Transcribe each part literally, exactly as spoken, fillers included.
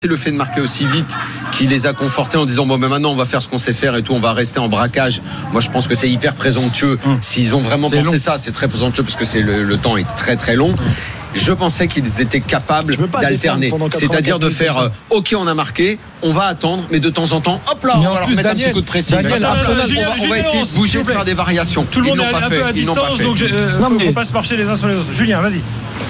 C'est le fait de marquer aussi vite qui les a confortés en disant bon ben maintenant on va faire ce qu'on sait faire et tout, on va rester en braquage. Moi je pense que c'est hyper présomptueux. Hum. S'ils ont vraiment c'est pensé long. ça, c'est très présomptueux parce que c'est le, le temps est très très long. Hum. Je pensais qu'ils étaient capables d'alterner, c'est-à-dire de faire euh, ok on a marqué, on va attendre, mais de temps en temps, hop là, on va leur mettre Daniel, un petit coup de pression. Daniel, on, Arsenal, on, va, on va essayer de bouger, de faire des variations. Tout le monde est un peu à distance, donc il euh, ne faut pas se marcher les uns sur les autres. Julien, vas-y.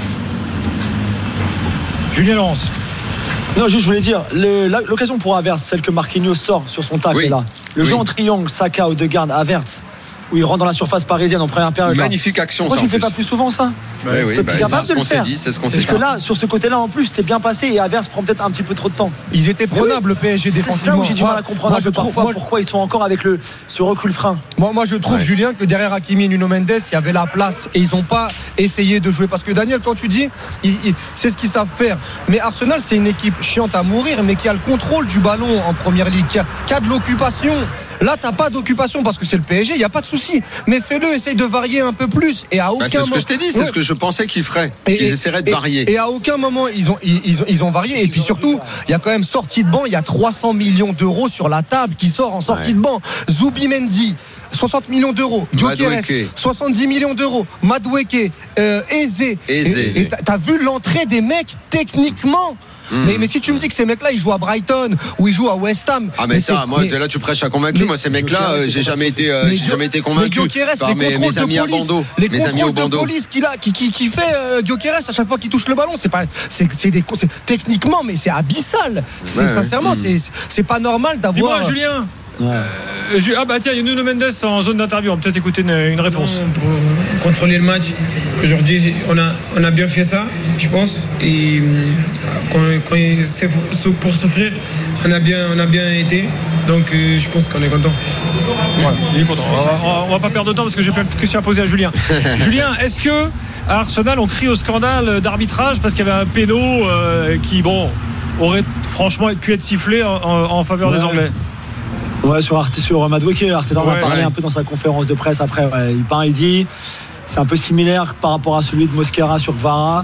Julien Laurence. Non, juste je voulais dire, le, la, l'occasion pour Havertz, celle que Marquinhos sort sur son tacle oui. là. Le oui. jeu en triangle, Saka, Odegaard, Havertz, où il rentre dans la surface parisienne en première période. Magnifique là. action. Pourquoi ça, tu ne le fais pas plus souvent ça? Oui, oui, t'es bah, capable de le faire. Dit, c'est ce qu'on Parce que là, sur ce côté-là, en plus, t'es bien passé et Havertz prend peut-être un petit peu trop de temps. Ils étaient prenables, oui. le P S G défensivement. C'est ça où j'ai du mal à comprendre moi, un peu trouve, parfois moi, pourquoi ils sont encore avec le, ce recul frein. Moi, moi je trouve, ouais. Julien, que derrière Hakimi et Nuno Mendes, il y avait la place et ils n'ont pas essayé de jouer. Parce que Daniel, quand tu dis, il, il, c'est ce qu'ils savent faire. Mais Arsenal, c'est une équipe chiante à mourir, mais qui a le contrôle du ballon en première ligue, qui a, qui a de l'occupation. Là, t'as pas d'occupation parce que c'est le P S G, il n'y a pas de souci. Mais fais-le, essaye de varier un peu plus. Et à aucun bah, c'est ce moment... que je t'ai dit, c'est ouais. ce que je pensais qu'ils feraient. Et, qu'ils essaieraient de et, varier. Et à aucun moment, ils ont, ils, ils, ont, ils ont varié. Et puis surtout, il y a quand même sortie de banc, il y a trois cents millions d'euros sur la table qui sort en sortie ouais. de banc. Zubimendi. soixante millions d'euros, Gyökeres soixante-dix millions d'euros, Madueke, euh, Eze. Eze. Et, et t'as, t'as vu l'entrée des mecs techniquement. Mmh. Mais, mais si tu me dis que ces mecs-là ils jouent à Brighton ou ils jouent à West Ham, ah mais, mais ça, moi mais, là tu prêches à convaincu. Mais, moi ces mecs-là, euh, j'ai jamais été, euh, j'ai jamais été convaincu. Mais Gyökeres, par les mes, contrôles mes amis de police, Bando, les contrôles de police qu'il a, qui, qui, qui fait euh, Gyökeres à chaque fois qu'il touche le ballon, c'est pas, c'est, c'est des, c'est, techniquement, mais c'est abyssal. C'est, ouais, sincèrement, ouais. c'est, c'est pas normal d'avoir. Dis-moi, Julien. Ouais. Euh, je, ah bah tiens, il y a Nuno Mendes en zone d'interview. On va peut-être écouter une, une réponse. Non, pour contrôler le match, aujourd'hui, on a, on a bien fait ça, je pense. Et quand, quand c'est pour souffrir, on a bien, on a bien été. Donc euh, je pense qu'on est content. Ouais, il est content. On va, on va pas perdre de temps parce que j'ai plein de questions à poser à Julien. Julien, est-ce que à Arsenal on crie au scandale d'arbitrage parce qu'il y avait un péno euh, qui, bon, aurait franchement pu être sifflé en, en, en faveur ouais. des Anglais? Ouais, sur, Arte, sur Madueke, Arteta en a parlé ouais. un peu dans sa conférence de presse après. Ouais, il parle, il dit c'est un peu similaire par rapport à celui de Mosquera sur Kvara.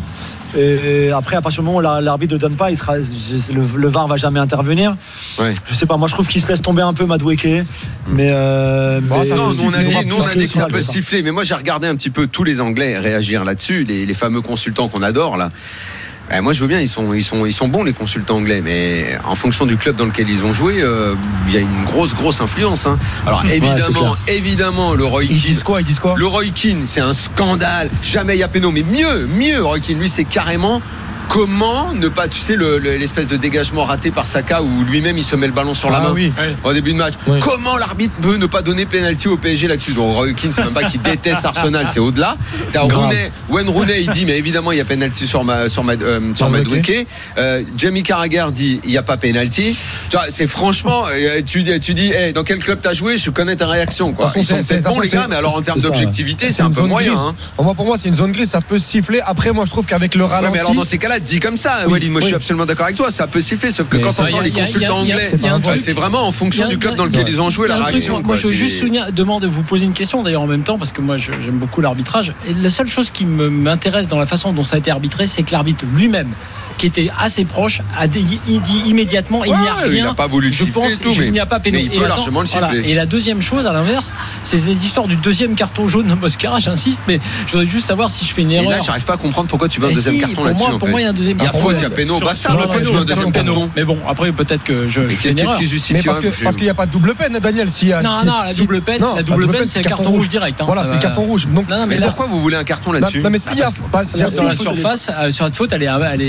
Et après, à partir du moment où l'arbitre ne donne pas, il sera, le, le V A R va jamais intervenir. Ouais. Je sais pas, moi je trouve qu'il se laisse tomber un peu Madueke. Mais, euh, bon, mais ça, non, on a dit, nous on a dit que ça peut siffler. Mais moi j'ai regardé un petit peu tous les Anglais réagir là-dessus, les, les fameux consultants qu'on adore là. Eh, moi je veux bien, ils sont, ils, sont, ils sont bons les consultants anglais, mais en fonction du club dans lequel ils ont joué, il euh, y a une grosse grosse influence. Hein. Alors évidemment, ouais, évidemment, le Roy Keane. Ils disent quoi, ils disent quoi Le Roy Keane, c'est un scandale. Jamais il y a péno, mais mieux, mieux. Roy Keane, lui, c'est carrément. Comment ne pas, tu sais, le, le, l'espèce de dégagement raté par Saka où lui-même il se met le ballon sur la ah, main oui. au début de match. Oui. Comment l'arbitre peut ne pas donner pénalty au P S G là-dessus? Donc Roy Keane, c'est même pas qu'il déteste Arsenal, c'est au-delà. T'as Rooney, Wayne Rooney, il dit mais évidemment il y a pénalty sur ma, sur ma, euh, sur Madueke. Euh, Jamie Carragher dit il y a pas pénalty. Tu vois, c'est franchement, euh, tu dis, tu dis, hey, dans quel club t'as joué? Je connais ta réaction. Quoi. Ils sont peut-être bons les gars, mais alors en termes d'objectivité, c'est un peu moyen. Moi pour moi c'est une zone grise, ça peut siffler. Après moi je trouve qu'avec le ralenti. Mais alors dans ces cas-là dit comme ça, oui, Walid, moi oui. je suis absolument d'accord avec toi, ça peut siffler, sauf que mais quand on entend les consultants anglais, c'est vraiment en fonction du club dans lequel ils ont joué la réaction. Moi je veux juste demander, vous poser une question d'ailleurs en même temps, parce que moi j'aime beaucoup l'arbitrage, et la seule chose qui m'intéresse dans la façon dont ça a été arbitré, c'est que l'arbitre lui-même, qui était assez proche, a dit immédiatement il ouais, n'y a rien. Il n'a pas voulu le je siffler pense, et tout, je, mais il n'y a pas péno. Mais il peut et largement attends, le siffler. Voilà. Et la deuxième chose, à l'inverse, c'est cette histoire du deuxième carton jaune de Mosquera. J'insiste, mais je voudrais juste savoir si je fais une erreur. Et là, j'arrive pas à comprendre pourquoi tu veux un deuxième si, carton pour là-dessus. Moi, pour moi, il y a un deuxième carton. Il y a faute, il y a péno. Basta, le péno, un deuxième carton. Mais bon, après, peut-être que je fais une erreur. Qu'est-ce qui justifie? Parce qu'il n'y a pas de double peine, Daniel. Non, non, la double peine, la double peine, c'est le carton rouge direct. Voilà, c'est le carton rouge. Mais pourquoi vous voulez un carton là-dessus? Non, mais s'il y a dans la surface, sur la faute, elle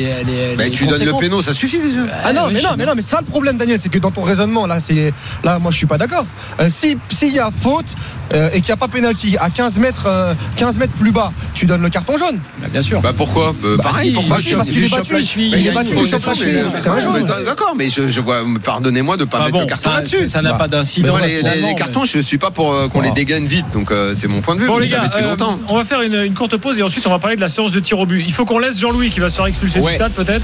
est. Tu donnes le péno, ça suffit déjà. Ah non, mais non, mais non, mais ça le problème, Daniel, c'est que dans ton raisonnement là, c'est là, moi je suis pas d'accord. Euh, si s'il y a faute euh, et qu'il n'y a pas pénalty à quinze mètres, euh, quinze mètres plus bas, tu donnes le carton jaune. Bah, bien sûr. Bah pourquoi euh, bah, Pareil, si, pourquoi bah, parce qu'il est battu. Il est battu. C'est un jaune. D'accord, mais je, je vois. Pardonnez-moi de pas bah, mettre bon, le carton ça, là-dessus. Ça n'a bah, pas d'incidence. Les, les, les cartons, je suis pas pour euh, qu'on les dégaine vite, donc euh, c'est mon point de vue. Bon les gars, euh, on va faire une, une courte pause et ensuite on va parler de la séance de tir au but. Il faut qu'on laisse Jean-Louis qui va se faire expulser du stade peut-être.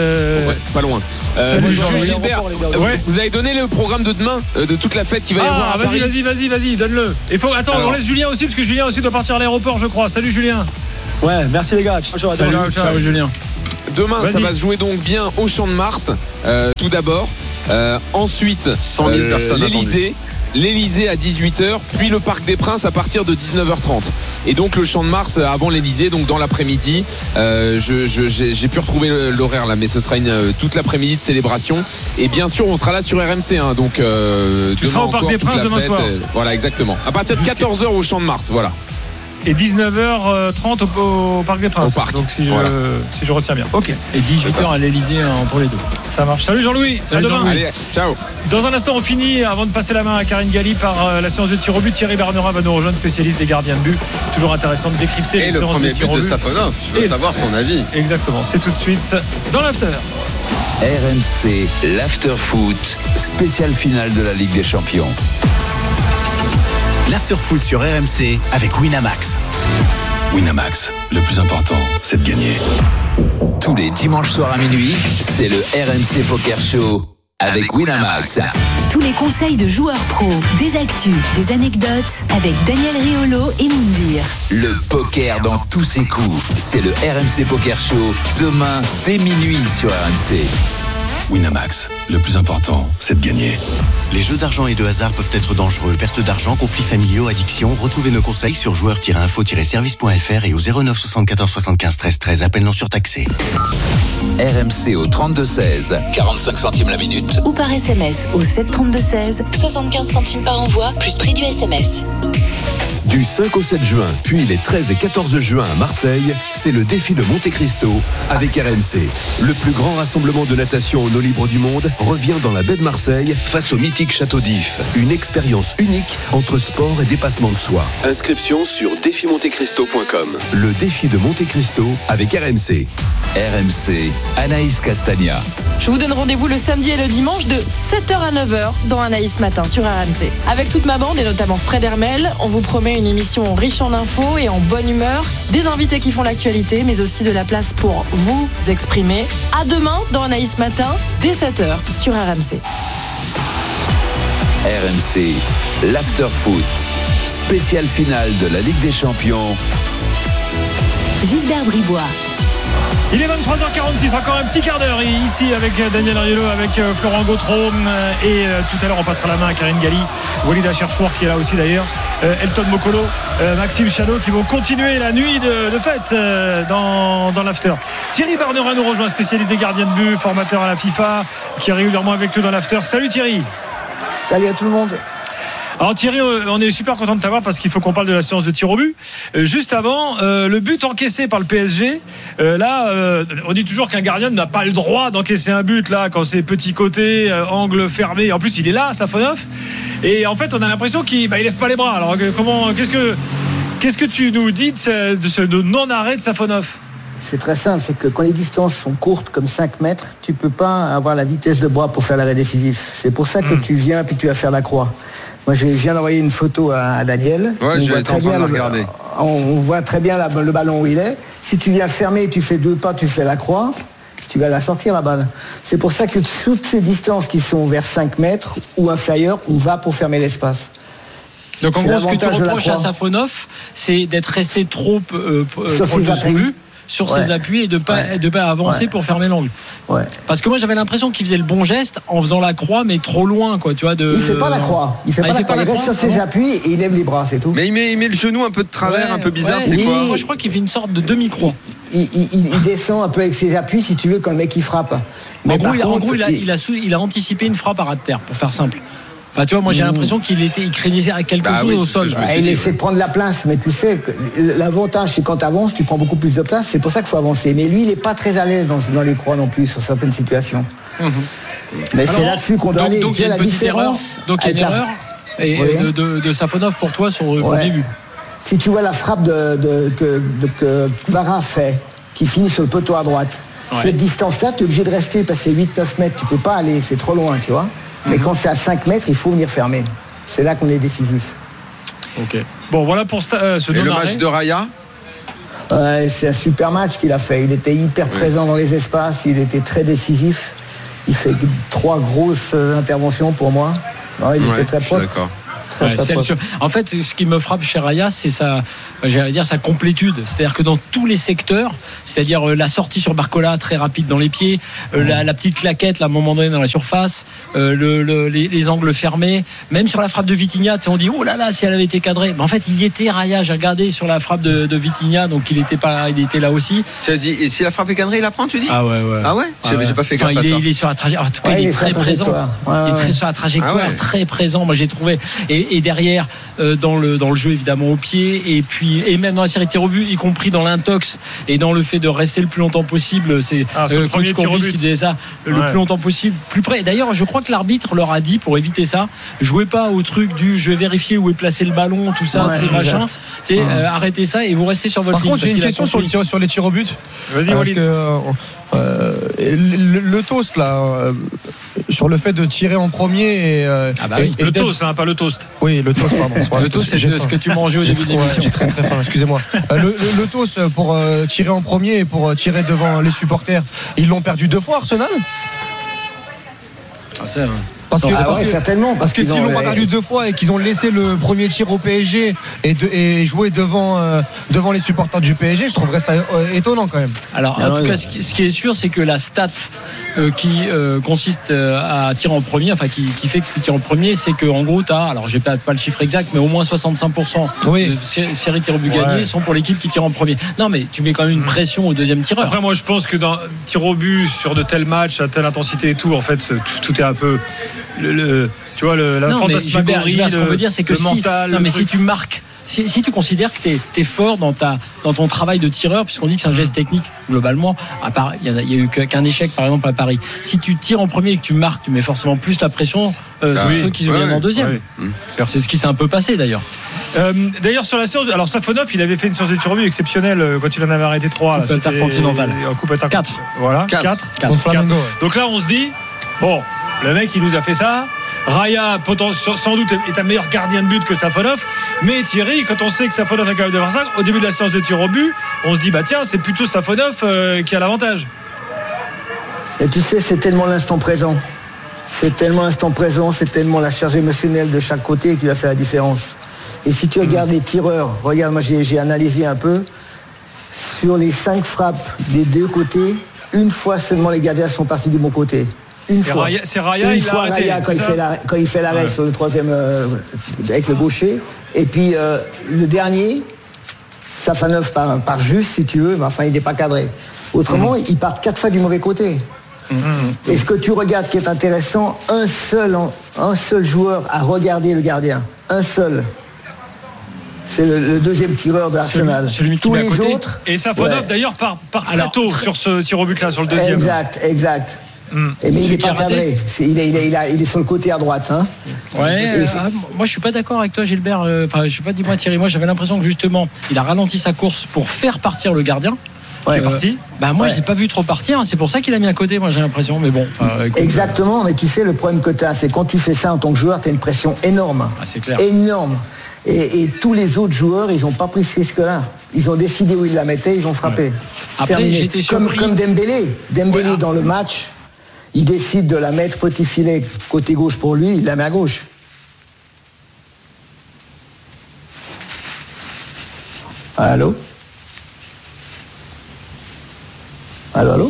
Pas loin. Gilbert, ouais. Vous avez donné le programme de demain, euh, de toute la fête qu'il va y ah, avoir à vas-y, Paris. Vas-y, vas-y, vas-y, donne-le. Et faut, attends, Alors. on laisse Julien aussi, parce que Julien aussi doit partir à l'aéroport, je crois. Salut Julien. Ouais, merci les gars. Ciao, ciao, ciao, ciao, ciao Julien. demain, Vas-y. ça va se jouer donc bien au Champ de Mars, euh, tout d'abord. Euh, ensuite, cent mille personnes l'Elysée. L'Elysée à dix-huit heures, puis le Parc des Princes à partir de dix-neuf heures trente. Et donc le Champ de Mars avant l'Elysée, donc dans l'après-midi. Euh, je, je, j'ai, j'ai pu retrouver l'horaire là, mais ce sera une, toute l'après-midi de célébration. Et bien sûr, on sera là sur R M C. Hein, donc euh, tu seras au Parc des Princes demain soir. Euh, voilà, exactement. À partir de quatorze heures au Champ de Mars, voilà. Et dix-neuf heures trente au, au Parc des Princes. Au parc. Donc si je, voilà. si je retiens bien. Ok. Et dix-huit heures à l'Elysée entre les deux. Ça marche. Salut Jean-Louis. Salut à demain. Allez, ciao. Dans un instant, on finit avant de passer la main à Karine Galli par euh, la séance de tir au but. Thierry Barnera va nous rejoindre, spécialiste des gardiens de but. Toujours intéressant de décrypter et les le séances premier de tir but au de but. Safonov. Je veux Et savoir son avis. Exactement. C'est tout de suite dans l'after. R M C, l'after foot, spéciale finale de la Ligue des Champions. L'after foot sur R M C avec Winamax. Winamax, le plus important, c'est de gagner. Tous les dimanches soirs à minuit, c'est le R M C Poker Show avec Winamax. Tous les conseils de joueurs pros, des actus, des anecdotes avec Daniel Riolo et Moundir. Le poker dans tous ses coups, c'est le R M C Poker Show demain dès minuit sur R M C. Winamax, le plus important, c'est de gagner. Les jeux d'argent et de hasard peuvent être dangereux. Perte d'argent, conflits familiaux, addiction. Retrouvez nos conseils sur joueurs tiret info tiret service point f r et au zéro neuf soixante-quatorze soixante-quinze treize treize. Appel non surtaxé. R M C au trente-deux seize, quarante-cinq centimes la minute. Ou par S M S au sept trente-deux seize, soixante-quinze centimes par envoi, plus prix du S M S. Du cinq au sept juin, puis les treize et quatorze juin à Marseille, c'est le défi de Monte Cristo avec R M C. Le plus grand rassemblement de natation en eau libre du monde revient dans la baie de Marseille face au mythique Château d'If. Une expérience unique entre sport et dépassement de soi. Inscription sur défi monte cristo point com. Le défi de Monte Cristo avec R M C. R M C, Anaïs Castagna. Je vous donne rendez-vous le samedi et le dimanche de sept heures à neuf heures dans Anaïs Matin sur R M C. Avec toute ma bande et notamment Fred Hermel, on vous promet une émission riche en infos et en bonne humeur, des invités qui font l'actualité, mais aussi de la place pour vous exprimer. À demain dans Anaïs Matin, dès sept heures sur R M C. R M C, l'after foot, spéciale finale de la Ligue des Champions. Gilbert Bribois. Il est vingt-trois heures quarante-six, encore un petit quart d'heure ici avec Daniel Riolo, avec Florent Gautreau et tout à l'heure on passera la main à Karine Galli, Walid Acharchour qui est là aussi d'ailleurs, Elton Mokolo, Maxime Chano qui vont continuer la nuit de, de fête dans, dans l'after. Thierry Barnera nous rejoint, spécialiste des gardiens de but, formateur à la FIFA, qui est régulièrement avec nous dans l'after. Salut Thierry. Salut à tout le monde. Alors Thierry, on est super content de t'avoir parce qu'il faut qu'on parle de la séance de tir au but. Euh, juste avant, euh, le but encaissé par le P S G. Euh, là, euh, on dit toujours qu'un gardien n'a pas le droit d'encaisser un but là quand c'est petit côté, euh, angle fermé. En plus, il est là, Safonov. Et en fait, on a l'impression qu'il bah, il lève pas les bras. Alors comment, qu'est-ce que, qu'est-ce que tu nous dis de ce, de ce non-arrêt de Safonov ? C'est très simple, c'est que quand les distances sont courtes comme cinq mètres, tu peux pas avoir la vitesse de bras pour faire l'arrêt décisif. C'est pour ça que mmh. tu viens puis tu vas faire la croix. Moi, je viens d'envoyer une photo à Daniel. Ouais, on, je voit très bien le, regarder. on voit très bien la, le ballon où il est. Si tu viens fermer et tu fais deux pas, tu fais la croix, tu vas la sortir la balle. C'est pour ça que toutes ces distances qui sont vers cinq mètres ou inférieures, on va pour fermer l'espace. Donc en gros, ce que tu reproches à Safonov, c'est d'être resté trop euh, proche de son but, sur ouais. ses appuis et de pas ouais. de pas avancer ouais. pour fermer l'angle. Ouais. Parce que moi j'avais l'impression qu'il faisait le bon geste en faisant la croix mais trop loin quoi, tu vois de Il fait pas la croix, il fait ah, pas il la fait croix, pas il reste sur ses appuis et il lève les bras, c'est tout. Mais il met il met le genou un peu de travers, ouais, un peu bizarre, ouais. c'est il, quoi Moi je crois qu'il fait une sorte de demi-croix. Il, il, il, il descend un peu avec ses appuis si tu veux quand le mec il frappe. Mais en gros, il, contre, en gros il, a, il, a sou, il a anticipé une frappe à ras de terre pour faire simple. Enfin, tu vois, moi j'ai l'impression qu'il était, il craignait quelque bah, chose oui, au sol. Bah, il essaie de prendre la place, mais tu sais, l'avantage c'est quand tu avances, tu prends beaucoup plus de place, c'est pour ça qu'il faut avancer. Mais lui, il n'est pas très à l'aise dans, dans les croix non plus, sur certaines situations. Mmh. Mais alors, c'est là-dessus qu'on doit donc, aller. Donc il y a la différence. Donc il y a une erreur et oui. de, de, de Safonov pour toi sur le ouais. début. Si tu vois la frappe de, de, de, de, que Kvara fait, qui finit sur le poteau à droite, ouais. cette distance-là, tu es obligé de rester parce que c'est huit neuf mètres, tu peux pas aller, c'est trop loin, tu vois. Mais quand c'est à cinq mètres, il faut venir fermer. C'est là qu'on est décisif. Ok. Bon, voilà pour euh, ce Et le match de Raya ouais, c'est un super match qu'il a fait. Il était hyper oui. présent dans les espaces. Il était très décisif. Il fait trois grosses interventions pour moi. Non, il ouais, était très propre. Très, ouais, très proche. En fait, ce qui me frappe chez Raya, c'est sa, j'allais dire, sa complétude. C'est-à-dire que dans tous les secteurs, c'est-à-dire la sortie sur Barcola très rapide dans les pieds, euh, la, la petite claquette là, à un moment donné dans la surface, euh, le, le, les, les angles fermés, même sur la frappe de Vitinha, on dit oh là là si elle avait été cadrée. Mais en fait, il y était Raya. J'ai regardé sur la frappe de, de Vitinha, donc il était pas, il était là aussi. Tu dit, et si la frappe est cadrée, il la prend, tu dis? Ah ouais ouais. Ah ouais. Ah j'ai, ouais. j'ai pas fait gaffe enfin, à il, ça. est, il est sur la trajectoire. En tout cas, ouais, il est il très présent. Ouais, il est ouais. très sur la trajectoire, ah ouais. très présent. Moi, j'ai trouvé. Et, et derrière, euh, dans le dans le jeu évidemment au pied, et puis et même dans la série de tirs au but, y compris dans l'intox et dans le fait de rester le plus longtemps possible. C'est ah, euh, le premier tir au but qui disait ça, le ouais. plus longtemps possible, plus près. Et d'ailleurs, je crois que l'arbitre leur a dit pour éviter ça, jouez pas au truc du je vais vérifier où est placé le ballon, tout ça, ouais, ces machins. Ouais. Euh, arrêtez ça et vous restez sur votre Par ligne. contre, j'ai une question sur, le tir, sur les tirs au but. Vas-y, parce Walid. que euh, le, le toast là, euh, sur le fait de tirer en premier et, euh, ah bah et, oui. et le toast, hein, pas le toast. Oui, le toast, pardon. Le, le toast, c'est j'ai ce faim. que tu mangeais au J'ai début de ouais, l'émission. j'ai très très faim, excusez-moi. Euh, le, le, le toast pour euh, tirer en premier et pour euh, tirer devant les supporters, ils l'ont perdu deux fois, Arsenal. Ah, c'est, hein. Parce que, ah parce ouais, que, certainement. Parce, parce que qu'ils s'ils ont, l'ont pas perdu deux fois et qu'ils ont laissé le premier tir au P S G et, de, et jouer devant, euh, devant les supporters du P S G, je trouverais ça euh, étonnant quand même. Alors, ah en ouais, tout ouais. cas, ce qui, ce qui est sûr, c'est que la stat euh, qui euh, consiste euh, à tirer en premier, enfin qui, qui fait que tu tires en premier, c'est que en gros, tu as, alors j'ai pas, pas le chiffre exact, mais au moins soixante-cinq pour cent oui. de sé- séries de tirs au but gagnés Ouais. sont pour l'équipe qui tire en premier. Non, mais tu mets quand même une pression au deuxième tireur. Après, moi, je pense que dans tir au but sur de tels matchs à telle intensité et tout, en fait, tout, tout est un peu le, le tu vois le, la non, mais Gilbert, fantasmagorie, Gilbert, ce qu'on le- veut dire, c'est que le si, mental, non, le mais si truc. tu marques, si, si tu considères que tu es fort dans, ta, dans ton travail de tireur, puisqu'on dit que c'est un geste technique globalement, à part, il n'y a, y a eu qu'un échec par exemple à Paris. Si tu tires en premier et que tu marques, tu mets forcément plus la pression euh, Ah sur oui. ceux qui Ouais, viennent en ouais. deuxième. Ouais. C'est ce qui s'est un peu passé d'ailleurs. Euh, d'ailleurs, sur la séance, alors Safonov, il avait fait une séance de tir au but exceptionnelle euh, quand il en avait arrêté trois. Coupe intercontinentale. En coupe intercontinentale. Quatre. Voilà. Quatre. Quatre. Contre Flamengo. Ouais. Donc là, on se dit, bon, le mec, il nous a fait ça. Raya, poten- sans doute, est un meilleur gardien de but que Safonov. Mais Thierry, quand on sait que Safonov est capable de faire ça, au début de la séance de tir au but, on se dit, bah tiens, c'est plutôt Safonov euh, qui a l'avantage. Et tu sais, c'est tellement l'instant présent. C'est tellement l'instant présent, c'est tellement la charge émotionnelle de chaque côté qui va faire la différence. Et si tu regardes les tireurs, regarde, moi j'ai, j'ai analysé un peu, sur les cinq frappes des deux côtés, une fois seulement les gardiens sont partis du bon côté. Une Et fois. Raya- c'est Raya, une il a fois arrêté, Raya, quand, c'est il ça fait la- quand il fait l'arrêt Ouais. sur le troisième euh, avec le gaucher. Et puis euh, le dernier, Safonov par, par juste si tu veux, mais enfin il n'est pas cadré. Autrement, Mmh. ils partent quatre fois du mauvais côté. Mmh. Et ce que tu regardes qui est intéressant, un seul, un seul joueur a regardé le gardien. Un seul. C'est le, le deuxième tireur de Arsenal. Celui- celui qui Tous met à les côté. autres. Et Safonov, Ouais. d'ailleurs, part, part très Alors, tôt sur ce tir au but là, sur le deuxième. Exact, exact. Mm. Et mais il Celui n'est qui pas a raté. cadré. C'est- il, est, il, est, il, a- il est sur le côté à droite. Hein. Ouais, Et euh, c'est- ah, moi je suis pas d'accord avec toi Gilbert. Euh, Enfin, je sais pas, dis-moi Thierry. Moi j'avais l'impression que justement, il a ralenti sa course pour faire partir le gardien. Ouais. Qui est parti. Bah moi Ouais. je l'ai pas vu trop partir. C'est pour ça qu'il a mis à côté. Moi j'ai l'impression. Mais bon. enfin, écoute, Exactement, mais tu sais, le problème que tu as, c'est quand tu fais ça en tant que joueur, tu as une pression énorme. Ah, c'est clair. Énorme. Et, et tous les autres joueurs, ils n'ont pas pris ce risque-là. Ils ont décidé où ils la mettaient, ils ont frappé. Après, Terminé. j'étais comme, surpris. comme Dembélé. Dembélé, Ouais. dans le match, il décide de la mettre petit filet côté gauche pour lui, il la met à gauche. Allô Allô, allô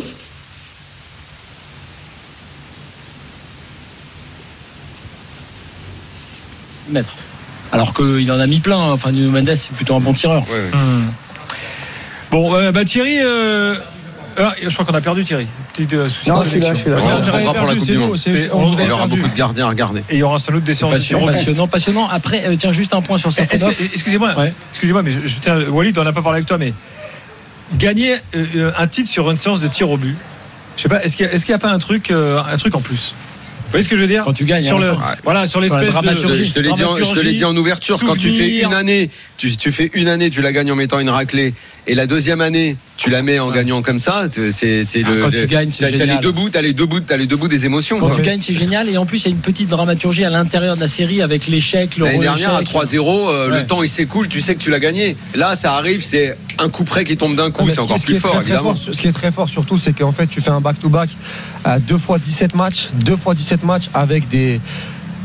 mettre. Alors qu'il en a mis plein. Enfin, Nuno Mendes c'est plutôt un bon tireur. Ouais, ouais. Mm. Bon, euh, bah Thierry, euh, ah, je crois qu'on a perdu Thierry. Petit, euh, souci Non, de je suis là, je suis là. connexion. On Vous avez reprendra pour la perdu, Coupe c'est du nous, Monde. c'est- on on vous vous a Il y aura perdu. beaucoup de gardiens à regarder. Et il y aura sans doute des séances de tir Passionnant, au but. passionnant, passionnant. Après, euh, tiens, juste un point sur Est-ce Safonov. que- Excusez-moi, Ouais. excusez-moi, mais je, je tiens, Walid, on n'a pas parlé avec toi, mais gagner euh, un titre sur une séance de tir au but, je sais pas, est-ce qu'il n'y a, est-ce qu'il y a pas un truc, euh, un truc en plus? Vous voyez ce que je veux dire? Quand tu gagnes, sur à la le, fin. voilà, sur Sur la l'espèce de, dramaturgie. Je te l'ai dit, en- je te l'ai dit en ouverture. Quand tu fais souvenir. une année, tu, tu fais une année, tu la gagnes en mettant une raclée, et la deuxième année, tu la mets en gagnant comme ça. C'est, c'est Ah, le. quand tu le- gagnes, c'est t'as, t'as génial. les deux bouts, t'as les deux bouts, t'as les deux bouts des émotions. Quand quoi. tu gagnes, c'est génial. Et en plus, il y a une petite dramaturgie à l'intérieur de la série avec l'échec, le L'année re-échec. dernière, à trois zéro, euh, Ouais. le temps il s'écoule, tu sais que tu l'as gagné. Là, ça arrive, c'est un coup près qui tombe d'un coup, Non, mais c'est ce qui- encore ce qui plus est fort, très, très évidemment. fort, ce qui est très fort surtout, c'est qu'en fait, tu fais un back-to-back à deux fois dix-sept matchs, deux fois dix-sept matchs avec des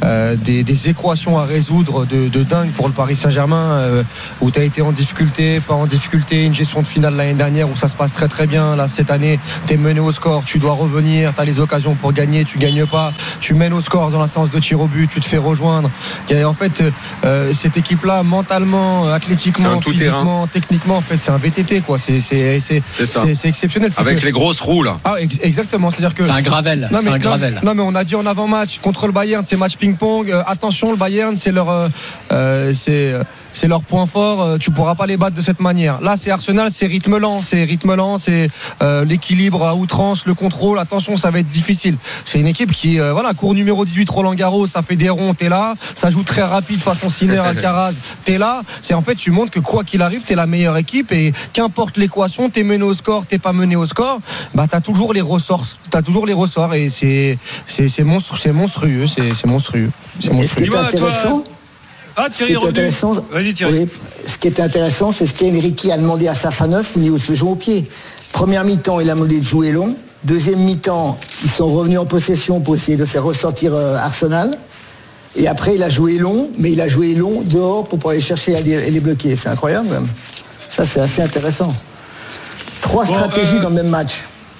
euh, des, des équations à résoudre de, de dingue pour le Paris Saint-Germain, euh, où tu as été en difficulté, pas en difficulté, une gestion de finale l'année dernière où ça se passe très très bien. Là, cette année, tu es mené au score, tu dois revenir, tu as les occasions pour gagner, tu gagnes pas, tu mènes au score dans la séance de tir au but, tu te fais rejoindre. Et en fait, euh, cette équipe-là, mentalement, athlétiquement, physiquement, techniquement, en fait, c'est un V T T, quoi. C'est, c'est, c'est, c'est, c'est, c'est exceptionnel. C'est avec que... les grosses roues, là. Ah, ex- exactement. C'est-à-dire que. C'est un gravel. Non, c'est mais, un gravel. Non, non, mais on a dit en avant-match contre le Bayern, c'est match ping-pong. Euh, attention, le Bayern, c'est leur, euh, euh, c'est, c'est leur point fort. Euh, tu pourras pas les battre de cette manière. Là, c'est Arsenal, c'est rythme lent, c'est rythme lent, c'est euh, l'équilibre à outrance, le contrôle. Attention, ça va être difficile. C'est une équipe qui, euh, voilà, cours numéro dix-huit, Roland Garros, ça fait des ronds, t'es là. Ça joue très rapide façon Sinner, Alcaraz, t'es là. C'est en fait, tu montres que quoi qu'il arrive, t'es la meilleure équipe et qu'importe l'équation, t'es mené au score, t'es pas mené au score, bah t'as toujours les ressorts, t'as toujours les ressorts et c'est c'est c'est monstre, c'est monstrueux, c'est c'est monstrueux. C'est monstrueux. Ce qui est intéressant, ah, Thierry, ce qui est intéressant, Vas-y, Thierry. Oui, ce qui est intéressant, c'est ce qu'Enrique a demandé à Safanov au niveau de ce jeu au pied. Première mi-temps, il a demandé de jouer long. Deuxième mi-temps, ils sont revenus en possession pour essayer de faire ressortir euh, Arsenal. Et après, il a joué long, mais il a joué long dehors pour pouvoir aller chercher et les, les bloquer. C'est incroyable, même. Ça, c'est assez intéressant. Trois bon, stratégies euh... dans le même match.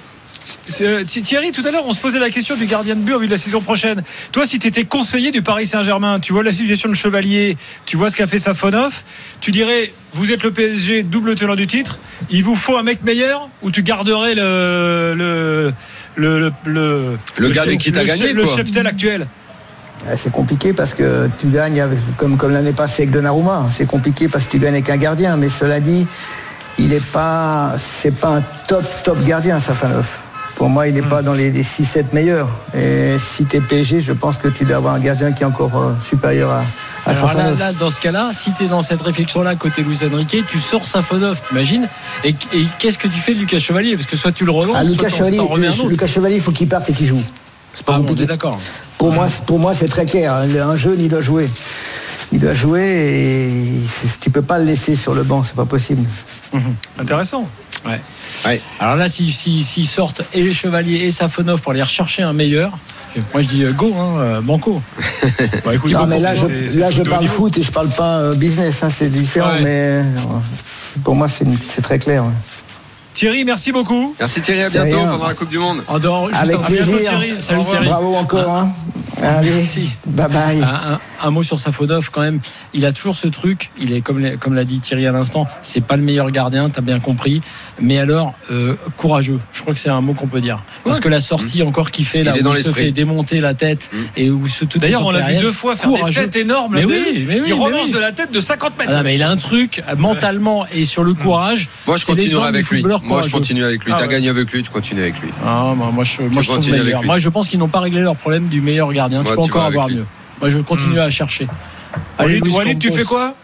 Thierry, tout à l'heure on se posait la question du gardien de but en vue de la saison prochaine. Toi, si tu étais conseiller du Paris Saint-Germain, tu vois la situation de Chevalier, tu vois ce qu'a fait Safonov, tu dirais, vous êtes le P S G, double tenant du titre, il vous faut un mec meilleur, ou tu garderais le le le le, le, le gars avec qui t'as gagné, le cheptel actuel? C'est compliqué parce que tu gagnes avec, comme, comme l'année passée avec Donnarumma. C'est compliqué parce que tu gagnes avec un gardien, mais cela dit, il est pas, c'est pas un top top gardien, Safonov. Pour moi, il n'est pas dans les, les six sept meilleurs. Et si tu es P S G, je pense que tu dois avoir un gardien qui est encore euh, supérieur à, à Alors Safonov. là, là, dans ce cas-là, si tu es dans cette réflexion-là, côté Luis Enrique, tu sors Safonov, t'imagines, et, et qu'est-ce que tu fais de Lucas Chevalier? Parce que soit tu le relances, ah, soit Lucas t'en, Chevalier, t'en remets un autre. Lucas Chevalier, il faut qu'il parte et qu'il joue. C'est pas ah, compliqué. Bon, d'accord. Pour, ouais. moi, pour moi, c'est très clair. Un jeune, il doit jouer. Il doit jouer et tu peux pas le laisser sur le banc, c'est pas possible. Mmh. Intéressant. Ouais. Ouais. Alors là, s'ils si, si, si sortent et les Chevaliers et Safonov pour aller rechercher un meilleur, moi je dis go, hein, banco. Bah, écoute, non, mais là, je, c'est, là, c'est je parle niveau. foot et je parle pas euh, business, hein, c'est différent, ouais. mais euh, pour moi, c'est, c'est très clair. Ouais. Thierry, merci beaucoup. Merci Thierry, à c'est bientôt rien. pendant la Coupe du Monde. En dehors, avec un, plaisir. Bientôt, Thierry. Salut Thierry. Bravo encore. Hein. Allez, merci. Bye bye. Un, un, un mot sur Safonov quand même. Il a toujours ce truc. Il est comme, comme l'a dit Thierry à l'instant. C'est pas le meilleur gardien, t'as bien compris. Mais alors euh, courageux. Je crois que c'est un mot qu'on peut dire. Parce ouais. que la sortie mmh. encore qu'il fait là, il où il se fait démonter la tête mmh. et où se tout. D'ailleurs, on l'a vu deux fois faire courageux. Des têtes énormes. Mais oui, mais oui, il mais relance oui. de la tête de cinquante mètres. Ah non, mais il a un truc mentalement et sur le courage. Moi, je continuerai avec lui. Moi, je continue avec lui. Ah, T'as ouais. gagné avec lui, tu continues avec lui. Ah, bah, moi, je, moi, je trouve meilleur. Moi, je pense qu'ils n'ont pas réglé leur problème du meilleur gardien. Moi, tu peux tu encore avoir mieux. Moi, je continue mmh. à chercher. Allez, Walid, tu fais quoi?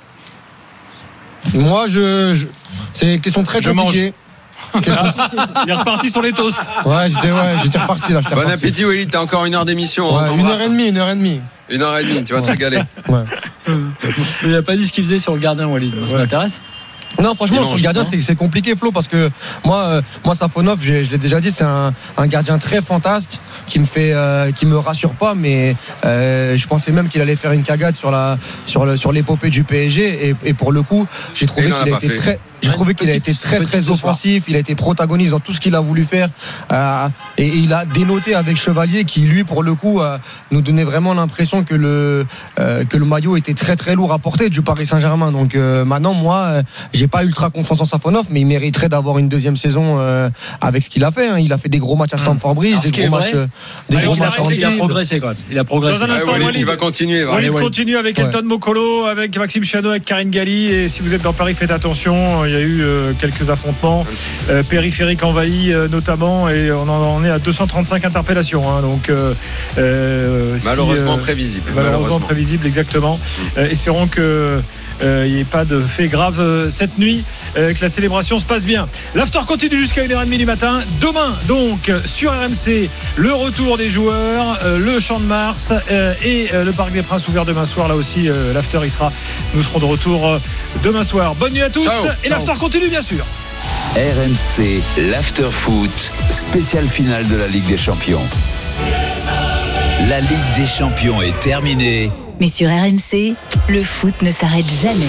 Moi, je, je... c'est une question très compliquée. Il est reparti sur les toasts. Ouais, j'étais, ouais, j'étais reparti là. J'étais bon reparti. appétit, Walid. T'as encore une heure d'émission. Ouais, une heure et demie, une heure et demie. Une heure et demie, tu vas ouais. te régaler. Ouais. Il n'a pas dit ce qu'il faisait sur le gardien, Walid. Ça ouais. m'intéresse. Non, franchement, sur le gardien, c'est, c'est compliqué, Flo, parce que moi, euh, moi Safonov, je, je l'ai déjà dit, c'est un, un gardien très fantasque qui me fait, euh, qui me rassure pas, mais euh, je pensais même qu'il allait faire une cagade sur la, sur le, sur l'épopée du P S G, et, et pour le coup, j'ai trouvé qu'il a été fait. très. J'ai trouvé qu'il a été très très offensif, il a été protagoniste dans tout ce qu'il a voulu faire euh, et il a dénoté avec Chevalier qui lui pour le coup euh, nous donnait vraiment l'impression que le euh, que le maillot était très très lourd à porter du Paris Saint-Germain. Donc euh, maintenant moi euh, j'ai pas ultra confiance en Safonov, mais il mériterait d'avoir une deuxième saison euh, avec ce qu'il a fait. Hein. Il a fait des gros matchs à Stamford Bridge, Alors, des gros matchs, euh, des gros matchs il a progressé quand même. Il a progressé. Dans un instant, ouais, Walid, il va continuer. Va. Walid continue avec ouais. Elton Mokolo, avec Maxime Chano, avec Karine Galli. Et si vous êtes dans Paris, faites attention. Il y a eu euh, quelques affrontements euh, périphériques envahis euh, notamment, et on en est à deux cent trente-cinq interpellations. Hein, donc euh, euh, malheureusement si, euh, prévisible. Malheureusement, malheureusement prévisible, exactement. Mmh. Euh, espérons que il euh, n'y ait pas de fait grave euh, cette nuit, euh, que la célébration se passe bien. L'after continue jusqu'à une heure trente du matin. Demain, donc, sur R M C, le retour des joueurs, euh, le Champ de Mars euh, et euh, le Parc des Princes ouvert demain soir. Là aussi, euh, l'after, il sera. Nous serons de retour euh, demain soir. Bonne nuit à tous. Ciao. Et l'after continue, bien sûr. R M C, l'after foot, spécial finale de la Ligue des Champions. La Ligue des Champions est terminée. Mais sur R M C, le foot ne s'arrête jamais.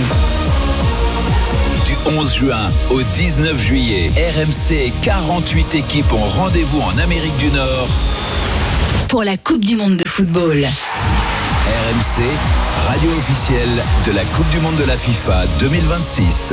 Du onze juin au dix-neuf juillet, R M C et quarante-huit équipes ont rendez-vous en Amérique du Nord pour la Coupe du Monde de football. R M C, radio officielle de la Coupe du Monde de la FIFA deux mille vingt-six.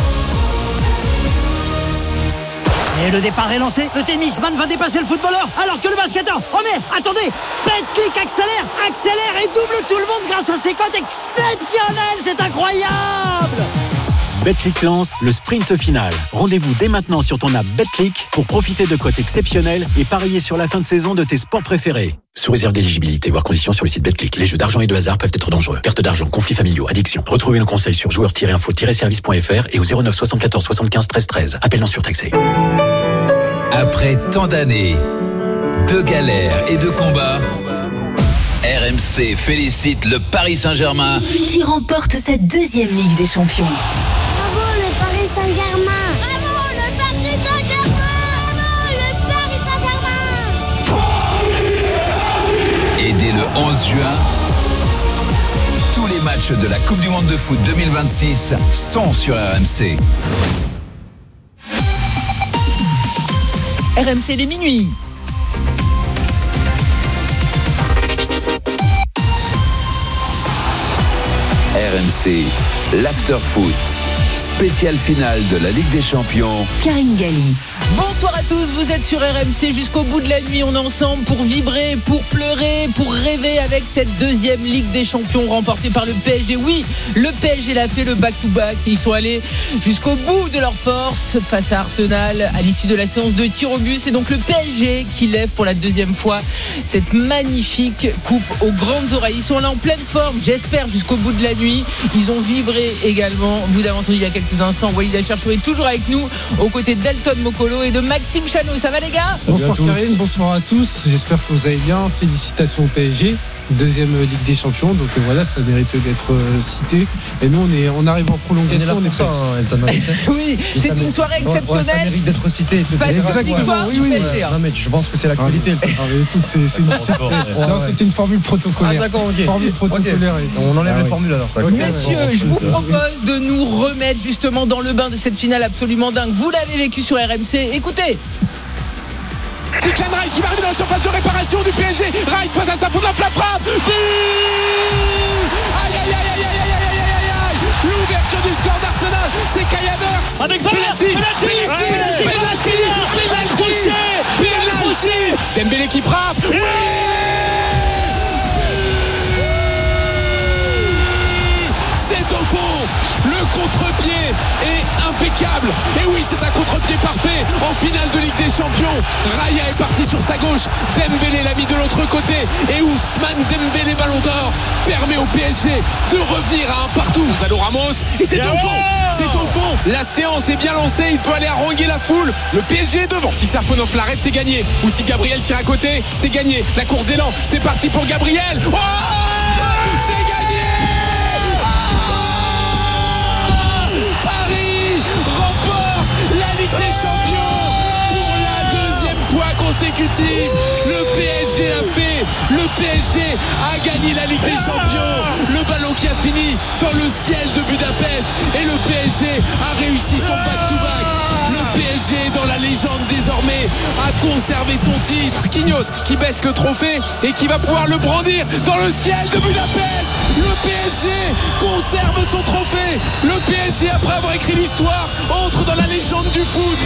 Et le départ est lancé, le tennisman va dépasser le footballeur alors que le basketteur, oh mais attendez, Betclic accélère, accélère et double tout le monde grâce à ses cotes exceptionnelles, c'est incroyable. Betclic lance le sprint final. Rendez-vous dès maintenant sur ton app Betclic pour profiter de cotes exceptionnelles et parier sur la fin de saison de tes sports préférés. Sous réserve d'éligibilité, voire conditions sur le site Betclic. Les jeux d'argent et de hasard peuvent être dangereux. Perte d'argent, conflits familiaux, addiction. Retrouvez nos conseils sur joueurs tiret info tiret service point f r et au zéro neuf soixante-quatorze soixante-quinze treize treize. Appel non surtaxé. Après tant d'années, de galères et de combats, R M C félicite le Paris Saint-Germain qui remporte sa deuxième Ligue des Champions. Bravo le Paris Saint-Germain. Bravo le Paris Saint-Germain. Bravo le Paris Saint-Germain. Et dès le onze juin, tous les matchs de la Coupe du Monde de foot deux mille vingt-six sont sur R M C. R M C les minuit. R M C, l'after-foot, spéciale finale de la Ligue des Champions. Karine Galli. Bonsoir à tous, vous êtes sur R M C jusqu'au bout de la nuit. On est ensemble pour vibrer, pour pleurer, pour rêver avec cette deuxième Ligue des Champions remportée par le P S G. Oui, le P S G l'a fait, le back-to-back. Ils sont allés jusqu'au bout de leur force face à Arsenal à l'issue de la séance de tir au but. C'est donc le P S G qui lève pour la deuxième fois cette magnifique coupe aux grandes oreilles. Ils sont là en pleine forme, j'espère, jusqu'au bout de la nuit. Ils ont vibré également. Vous l'avez entendu il y a quelques instants, Walid Acharchour est toujours avec nous aux côtés d'Elton Mokolo et de Maxime Chanot. Ça va les gars? Bonsoir Karine, bonsoir à tous. J'espère que vous allez bien. Félicitations au P S G. Deuxième Ligue des Champions, donc euh, voilà, ça mérite d'être euh, cité. Et nous, on est, on arrive en prolongation. On est, on est prêt. Hein, oui, c'est une soirée exceptionnelle. Ouais, ouais, ça mérite d'être cité. Exactement. Oui, oui, ouais. Non, mais je pense que c'est la qualité. Ah, écoute, c'est, c'est une, c'est, non, ouais. C'était une formule protocolaire. Ah, d'accord, ok. Formule protocolaire. Okay. On enlève ah, les oui. formules alors. Okay. Messieurs, je vous propose de nous remettre justement dans le bain de cette finale absolument dingue. Vous l'avez vécu sur R M C. Écoutez. Declan Rice qui va arriver dans la surface de réparation du P S G. Rice face à sa faute, la frappe. But. Aïe aïe aïe aïe aïe aïe aïe aïe aïe. L'ouverture du score d'Arsenal, c'est Kai Havertz. Avec penalty, penalty, penalty, penalty, penalty. Dembélé qui frappe. Oui. C'est au fond. Le contre-pied est impeccable. Et oui, c'est un contre-pied parfait en finale de Ligue des Champions. Raya est parti sur sa gauche. Dembélé l'a mis de l'autre côté. Et Ousmane Dembélé, ballon d'or, permet au P S G de revenir à un partout. Gonzalo Ramos. Et c'est au fond. C'est au fond. La séance est bien lancée. Il peut aller haranguer la foule. Le P S G est devant. Si Sarfonov l'arrête, c'est gagné. Ou si Gabriel tire à côté, c'est gagné. La course d'élan, c'est parti pour Gabriel. Oh, c'est gagné. Paris remporte la Ligue des Champions pour la deuxième fois consécutive. Le P S G l'a fait. Le P S G a gagné la Ligue des Champions. Le ballon qui a fini dans le ciel de Budapest. Et le P S G a réussi son back-to-back. Le P S G dans la légende désormais a conservé son titre. Marquinhos qui baisse le trophée et qui va pouvoir le brandir dans le ciel de Budapest. Le P S G conserve son trophée. Le P S G, après avoir écrit l'histoire, entre dans la légende du foot.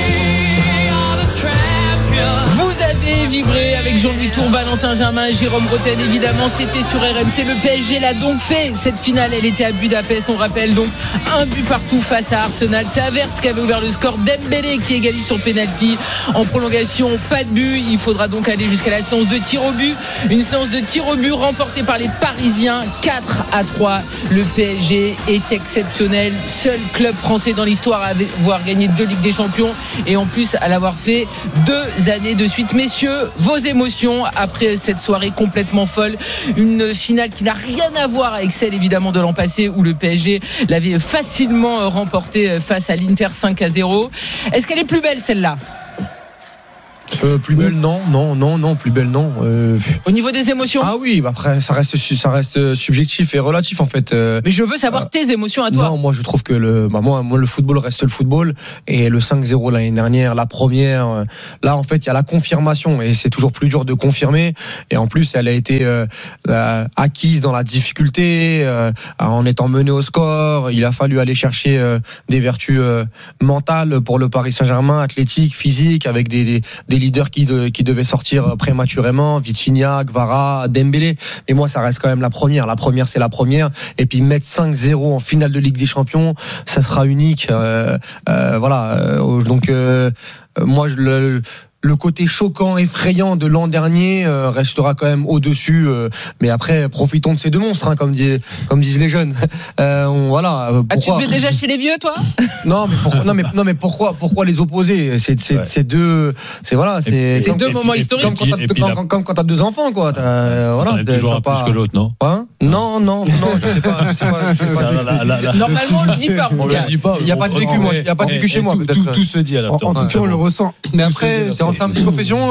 Vous avez vibré avec Jean-Louis Tour, Valentin Germain, Jérôme Bretagne. Évidemment, c'était sur R M C. Le P S G l'a donc fait. Cette finale, elle était à Budapest. On rappelle donc un but partout face à Arsenal. C'est Havertz qui avait ouvert le score. Dembélé qui égalise sur penalty. En prolongation, pas de but. Il faudra donc aller jusqu'à la séance de tir au but. Une séance de tir au but remportée par les Parisiens. quatre à trois. Le P S G est exceptionnel. Seul club français dans l'histoire à avoir gagné deux Ligues des Champions. Et en plus, à l'avoir fait deux années de suite. Messieurs, vos émotions après cette soirée complètement folle, une finale qui n'a rien à voir avec celle évidemment de l'an passé où le P S G l'avait facilement remportée face à l'Inter cinq à zéro. Est-ce qu'elle est plus belle celle-là? Euh, plus belle non, non, non, non, plus belle non. Euh... Au niveau des émotions. Ah oui, bah après ça reste, ça reste subjectif et relatif en fait. Euh, Mais je veux savoir euh, tes émotions à toi. Non, moi je trouve que le, bah, moi, moi le football reste le football et le cinq zéro l'année dernière, la première, euh, là en fait il y a la confirmation et c'est toujours plus dur de confirmer et en plus elle a été euh, euh, acquise dans la difficulté, euh, en étant menée au score. Il a fallu aller chercher euh, des vertus euh, mentales pour le Paris Saint-Germain, athlétique, physique, avec des, des, des leaders qui, de, qui devaient sortir prématurément, Vitinha, Kvara, Dembélé. Mais moi, ça reste quand même la première. La première, c'est la première. Et puis mettre cinq zéro en finale de Ligue des Champions, ça sera unique. Euh, euh, voilà. Donc, euh, moi, je le... Le côté choquant, effrayant de l'an dernier euh, restera quand même au-dessus. Euh, mais après, profitons de ces deux monstres, hein, comme, dit, comme disent les jeunes. Euh, on, voilà. Pourquoi... Ah, tu te mets déjà chez les vieux, toi ? Non, mais pourquoi, non, mais non, mais pourquoi, pourquoi les opposer ? C'est, c'est, ouais. c'est deux, c'est voilà, c'est, c'est deux moments historiques. Comme quand, t'as, comme, comme quand t'as deux enfants, quoi. T'as, voilà. T'en toujours un pas... plus que l'autre, non ? Hein ? Non, non, non, je sais pas. Je sais pas, je sais pas la, la, la, la, Normalement, on le dit pas. On le dit pas. Il y a pas de vécu, moi. Il y a pas de vécu chez moi. Tout se dit à la fin. En tout cas, on le ressent. Mais après, c'est en simple profession.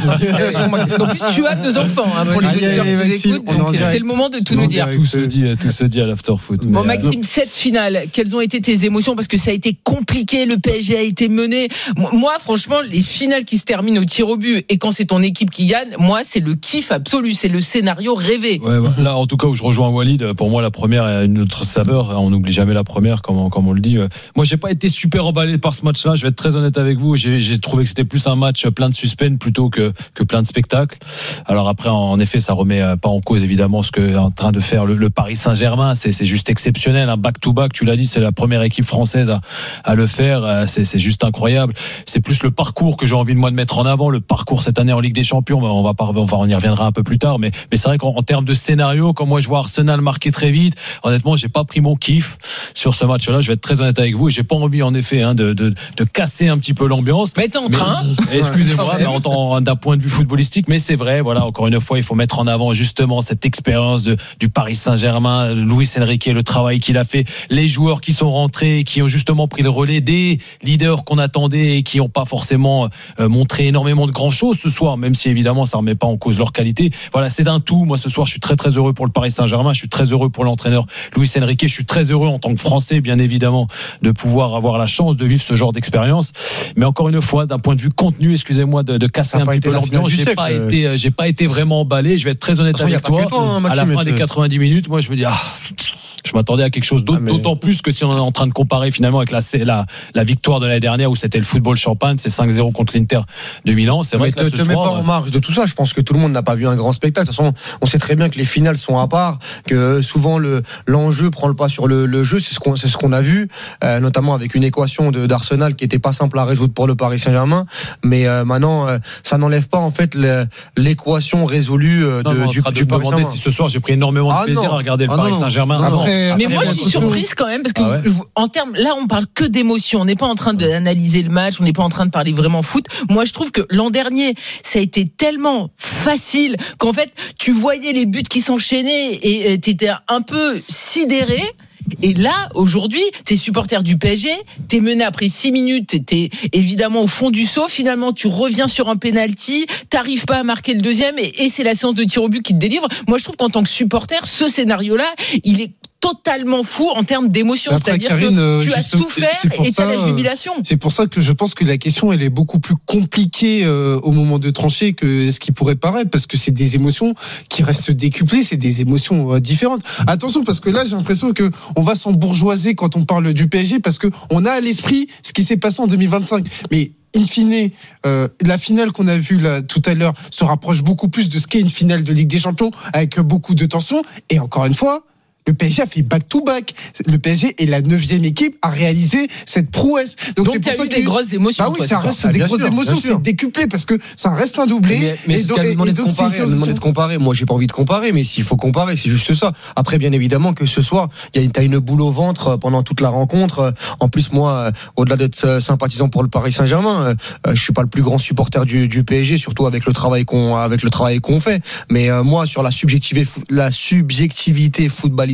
Parce qu'en plus tu as deux enfants hein, pour les auditeurs qui nous écoutent, donc c'est le moment de tout nous dire. Tout se dit, tout se dit à l'after-foot. Bon Maxime, cette finale, quelles ont été tes émotions ? Parce que ça a été compliqué, le P S G a été mené. Moi franchement, les finales qui se terminent au tir au but et quand c'est ton équipe qui gagne, moi c'est le kiff absolu, c'est le scénario rêvé. Ouais, bah, là en tout cas où je rejoins Walid, pour moi la première a une autre saveur, on n'oublie jamais la première comme on, comme on le dit. Moi j'ai pas été super emballé par ce match-là, je vais être très honnête avec vous, j'ai, j'ai trouvé que c'était plus un match plein de suspense plutôt que, que plein de spectacles. Alors après, en effet, ça remet pas en cause évidemment ce que est en train de faire le, le Paris Saint-Germain. C'est, c'est juste exceptionnel, un back-to-back. Tu l'as dit, c'est la première équipe française à, à le faire. C'est, c'est juste incroyable. C'est plus le parcours que j'ai envie de moi de mettre en avant. Le parcours cette année en Ligue des Champions. On va pas, enfin, on y reviendra un peu plus tard. Mais, mais c'est vrai qu'en en termes de scénario, quand moi je vois Arsenal marquer très vite, honnêtement, j'ai pas pris mon kiff sur ce match-là. Je vais être très honnête avec vous. Et j'ai pas envie, en effet, hein, de, de, de casser un petit peu l'ambiance. Mais t'es en train. Mais, excusez-moi, mais en tant, d'un point de vue footballistique, mais c'est vrai, voilà, encore une fois, il faut mettre en avant justement cette expérience de, du Paris Saint-Germain, Luis Enrique, le travail qu'il a fait, les joueurs qui sont rentrés, qui ont justement pris le relais des leaders qu'on attendait et qui n'ont pas forcément euh, montré énormément de grandes choses ce soir, même si évidemment ça ne remet pas en cause leur qualité. Voilà, c'est d'un tout. Moi, ce soir, je suis très très heureux pour le Paris Saint-Germain, je suis très heureux pour l'entraîneur Luis Enrique, je suis très heureux en tant que Français, bien évidemment, de pouvoir avoir la chance de vivre ce genre d'expérience. Mais encore une fois, d'un point de vue contenu, excusez-moi de, de casser un petit peu l'ambiance, j'ai pas euh... été, j'ai pas été vraiment emballé. Je vais être très honnête avec toi. toi hein, Maxime, à la fin des quatre-vingt-dix minutes, moi, je me dis, ah, je m'attendais à quelque chose d'autre, ah mais... d'autant plus que si on est en train de comparer finalement avec la, la, la victoire de l'année dernière où c'était le football champagne, c'est cinq zéro contre l'Inter de Milan. C'est vrai mais que là, te, ce te soir, mets pas en marge de tout ça. Je pense que tout le monde n'a pas vu un grand spectacle. De toute façon, on sait très bien que les finales sont à part, que souvent le, l'enjeu prend le pas sur le, le jeu. C'est ce qu'on, c'est ce qu'on a vu, euh, notamment avec une équation de, d'Arsenal qui était pas simple à résoudre pour le Paris Saint-Germain. Mais euh, maintenant, euh, ça n'enlève pas en fait le, l'équation résolue euh, de, non, du, du Paris Saint-Germain. Si ce soir j'ai pris énormément de ah plaisir non. à regarder le ah Paris non. Saint-Germain. Après, mais après, moi, je suis surprise quand même parce que ah ouais. vous, en termes, là, on parle que d'émotion. On n'est pas en train d'analyser le match. On n'est pas en train de parler vraiment foot. Moi, je trouve que l'an dernier, ça a été tellement facile qu'en fait, tu voyais les buts qui s'enchaînaient et t'étais un peu sidéré. Et là, aujourd'hui, t'es supporter du P S G, t'es mené après six minutes, t'es évidemment au fond du seau, finalement tu reviens sur un penalty, t'arrives pas à marquer le deuxième et, et c'est la séance de tir au but qui te délivre. Moi je trouve qu'en tant que supporter, ce scénario-là, il est totalement fou en termes d'émotion. Après, c'est-à-dire Karine, que tu as souffert et tu as la jubilation. C'est pour ça que je pense que la question elle est beaucoup plus compliquée euh, au moment de trancher que ce qui pourrait paraître, parce que c'est des émotions qui restent décuplées, c'est des émotions euh, différentes. Attention, parce que là j'ai l'impression que on va s'embourgeoiser quand on parle du P S G, parce que on a à l'esprit ce qui s'est passé en deux mille vingt-cinq. Mais in fine, euh, la finale qu'on a vue là tout à l'heure se rapproche beaucoup plus de ce qu'est une finale de Ligue des Champions, avec beaucoup de tension. Et encore une fois, le P S G a fait back-to-back. Le P S G est la neuvième équipe à réaliser cette prouesse. Donc, Donc c'est pour ça eu des grosses émotions. Bah oui, ça reste ah, des grosses sûr, émotions, c'est décuplé parce que ça reste un doublé. Mais, mais et donc, et, et donc c'est une de comparer. Moi, j'ai pas envie de comparer, mais s'il faut comparer, c'est juste ça. Après, bien évidemment que ce soir, il y a t'as une boule au ventre pendant toute la rencontre. En plus, moi, au-delà d'être sympathisant pour le Paris Saint-Germain, je suis pas le plus grand supporter du, du P S G, surtout avec le travail qu'on, avec le travail qu'on fait. Mais moi, sur la subjectivité, la subjectivité footballistique,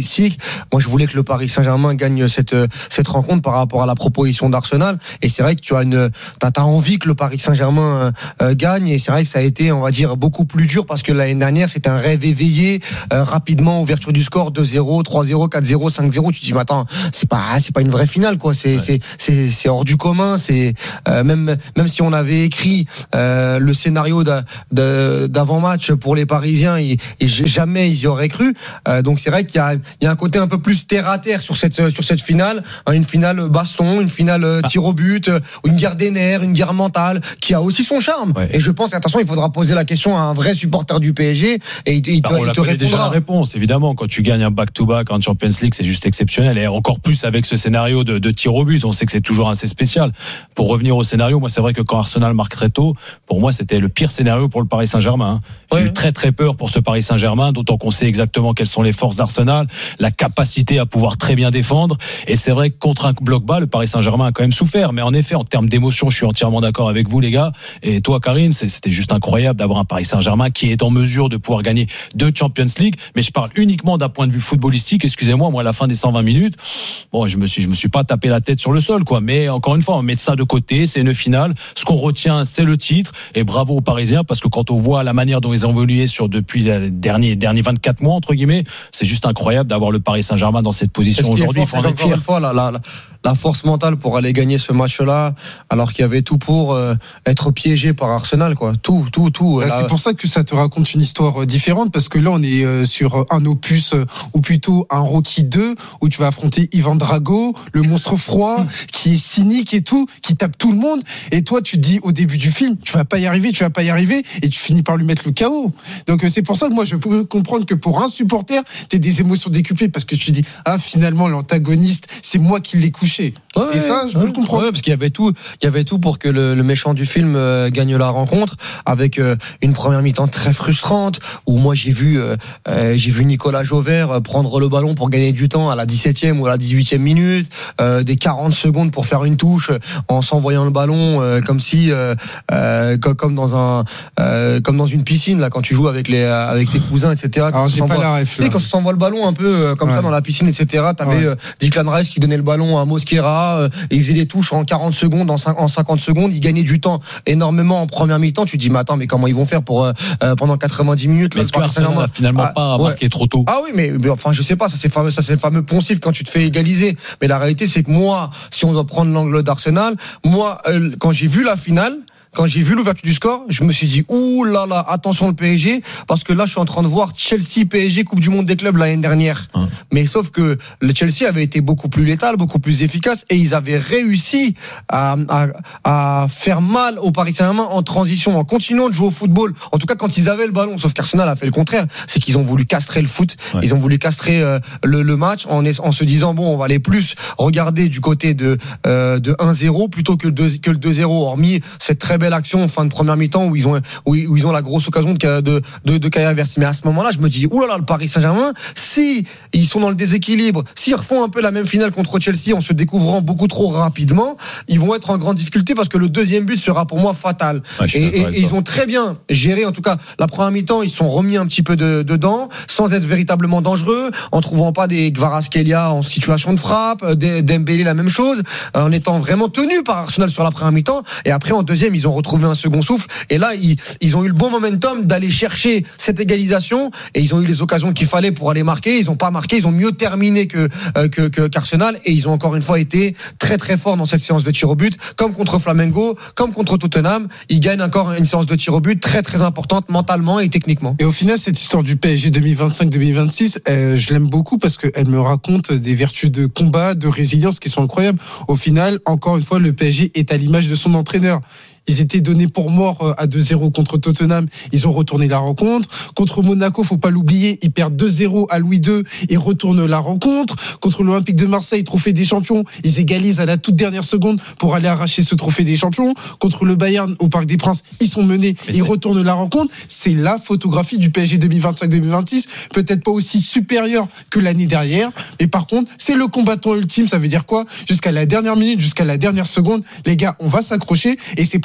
footballistique. Moi, je voulais que le Paris Saint-Germain gagne cette cette rencontre par rapport à la proposition d'Arsenal. Et c'est vrai que tu as une, t'as, t'as envie que le Paris Saint-Germain euh, gagne. Et c'est vrai que ça a été, on va dire, beaucoup plus dur parce que l'année dernière, c'était un rêve éveillé euh, rapidement, ouverture du score deux zéro, trois zéro, quatre zéro, cinq zéro. Tu te dis, mais attends, c'est pas, c'est pas une vraie finale, quoi. C'est, ouais. c'est, c'est, c'est hors du commun. C'est euh, même, même si on avait écrit euh, le scénario d'a, d'a, d'avant-match pour les Parisiens, et, et jamais ils y auraient cru. Euh, donc c'est vrai qu'il y a, il y a un côté un peu plus terre à terre sur cette, sur cette finale, hein, une finale baston, une finale ah. tir au but, une guerre des nerfs, une guerre mentale, qui a aussi son charme. Ouais. Et je pense, attention, il faudra poser la question à un vrai supporter du P S G, et il, il bah, te, on il te répondra. Déjà la réponse, évidemment, quand tu gagnes un back-to-back en Champions League, c'est juste exceptionnel, et encore plus avec ce scénario de, de tir au but, on sait que c'est toujours assez spécial. Pour revenir au scénario, moi c'est vrai que quand Arsenal marque très tôt, pour moi c'était le pire scénario pour le Paris Saint-Germain. J'ai ouais. eu très très peur pour ce Paris Saint-Germain, d'autant qu'on sait exactement quelles sont les forces d'Arsenal, la capacité à pouvoir très bien défendre, et c'est vrai que contre un bloc bas, le Paris Saint-Germain a quand même souffert, mais en effet, en termes d'émotion, je suis entièrement d'accord avec vous les gars, et toi Karine, c'était juste incroyable d'avoir un Paris Saint-Germain qui est en mesure de pouvoir gagner deux Champions League, mais je parle uniquement d'un point de vue footballistique, excusez-moi, moi à la fin des cent vingt minutes, bon, je me suis, je me suis pas tapé la tête sur le sol, quoi, mais encore une fois, on met ça de côté, c'est une finale, ce qu'on retient, c'est le titre, et bravo aux Parisiens, parce que quand on voit la manière dont ils ont évolué sur depuis les derniers, derniers vingt-quatre mois, entre guillemets, c'est juste incroyable d'avoir le Paris Saint-Germain dans cette position aujourd'hui, il faut en être fier. Fois, la, la, la force mentale pour aller gagner ce match-là, alors qu'il y avait tout pour euh, être piégé par Arsenal, quoi. Tout, tout, tout. Là, là, c'est pour ça que ça te raconte une histoire différente, parce que là, on est euh, sur un opus, euh, ou plutôt un Rocky deux, où tu vas affronter Ivan Drago, le monstre froid, qui est cynique et tout, qui tape tout le monde. Et toi, tu te dis au début du film, tu vas pas y arriver, tu vas pas y arriver, et tu finis par lui mettre le K O. Donc euh, c'est pour ça que moi, je peux comprendre que pour un supporter, t'as des émotions décuplées, parce que tu te dis, ah, finalement, l'antagoniste, c'est moi qui l'ai couché. Ouais, et ça, je peux ouais, le comprendre. Ouais, parce qu'il y avait tout, il y avait tout pour que le, le méchant du film euh, gagne la rencontre, avec euh, une première mi-temps très frustrante, où moi j'ai vu, euh, euh, j'ai vu Nicolas Jauvert prendre le ballon pour gagner du temps à la dix-septième ou à la dix-huitième minute, euh, des quarante secondes pour faire une touche en s'envoyant le ballon euh, comme si, euh, euh, comme dans un, euh, comme dans une piscine là, quand tu joues avec les, avec tes cousins, et cetera. Alors j'ai pas la ref. Et quand ça s'envoie le ballon un peu euh, comme ouais. ça dans la piscine, et cetera. T'avais ouais. euh, Declan Rice qui donnait le ballon à Mosquera, euh, et il faisait des touches en quarante secondes, en cinquante secondes, il gagnait du temps énormément en première mi-temps. Tu te dis, mais attends, mais comment ils vont faire pour euh, pendant quatre-vingt-dix minutes? Mais est-ce que Arsenal n'a finalement ah, pas marqué ouais. trop tôt? Ah oui, mais, mais enfin, je sais pas, ça c'est fameux, ça c'est le fameux poncif quand tu te fais égaliser. Mais la réalité, c'est que moi, si on doit prendre l'angle d'Arsenal, moi, euh, quand j'ai vu la finale, quand j'ai vu l'ouverture du score, je me suis dit, ouh là là, attention le P S G, parce que là, je suis en train de voir Chelsea P S G Coupe du Monde des clubs l'année dernière. Hum. Mais sauf que le Chelsea avait été beaucoup plus létal, beaucoup plus efficace, et ils avaient réussi à, à, à faire mal au Paris Saint-Germain en transition, en continuant de jouer au football. En tout cas, quand ils avaient le ballon. Sauf qu'Arsenal a fait le contraire. C'est qu'ils ont voulu castrer le foot. Ouais. Ils ont voulu castrer euh, le, le match en, en se disant, bon, on va aller plus regarder du côté de, euh, de un zéro plutôt que, de, que le deux zéro, hormis cette très belle action en fin de première mi-temps où ils ont où ils ont la grosse occasion de de de, de Kai Havertz. Mais à ce moment-là, je me dis oulala, le Paris Saint-Germain, si ils sont dans le déséquilibre, s'ils refont un peu la même finale contre Chelsea en se découvrant beaucoup trop rapidement, ils vont être en grande difficulté parce que le deuxième but sera pour moi fatal. Ouais, et, et, et ils ont très bien géré, en tout cas la première mi-temps, ils sont remis un petit peu de, dedans sans être véritablement dangereux, en trouvant pas des Kvaratskhelia en situation de frappe, Dembélé la même chose, en étant vraiment tenus par Arsenal sur la première mi-temps. Et après en deuxième, ils ont retrouvé un second souffle, et là ils, ils ont eu le bon momentum d'aller chercher cette égalisation, et ils ont eu les occasions qu'il fallait pour aller marquer. Ils ont pas marqué, ils ont mieux terminé que, euh, que, que qu'Arsenal, et ils ont encore une fois été très très forts dans cette séance de tir au but, comme contre Flamengo, comme contre Tottenham. Ils gagnent encore une séance de tir au but très très importante mentalement et techniquement. Et au final, cette histoire du P S G deux mille vingt-cinq deux mille vingt-six, euh, je l'aime beaucoup parce qu'elle me raconte des vertus de combat, de résilience qui sont incroyables. Au final, encore une fois, le P S G est à l'image de son entraîneur. Ils étaient donnés pour morts à deux zéro contre Tottenham. Ils ont retourné la rencontre. Contre Monaco, faut pas l'oublier, ils perdent deux zéro à Louis deux et retournent la rencontre. Contre l'Olympique de Marseille, trophée des champions, ils égalisent à la toute dernière seconde pour aller arracher ce trophée des champions. Contre le Bayern au Parc des Princes, ils sont menés, Mais ils c'est... retournent la rencontre. C'est la photographie du P S G deux mille vingt-cinq deux mille vingt-six. Peut-être pas aussi supérieure que l'année dernière, mais par contre, c'est le combattant ultime. Ça veut dire quoi? Jusqu'à la dernière minute, jusqu'à la dernière seconde, les gars, on va s'accrocher, et c'est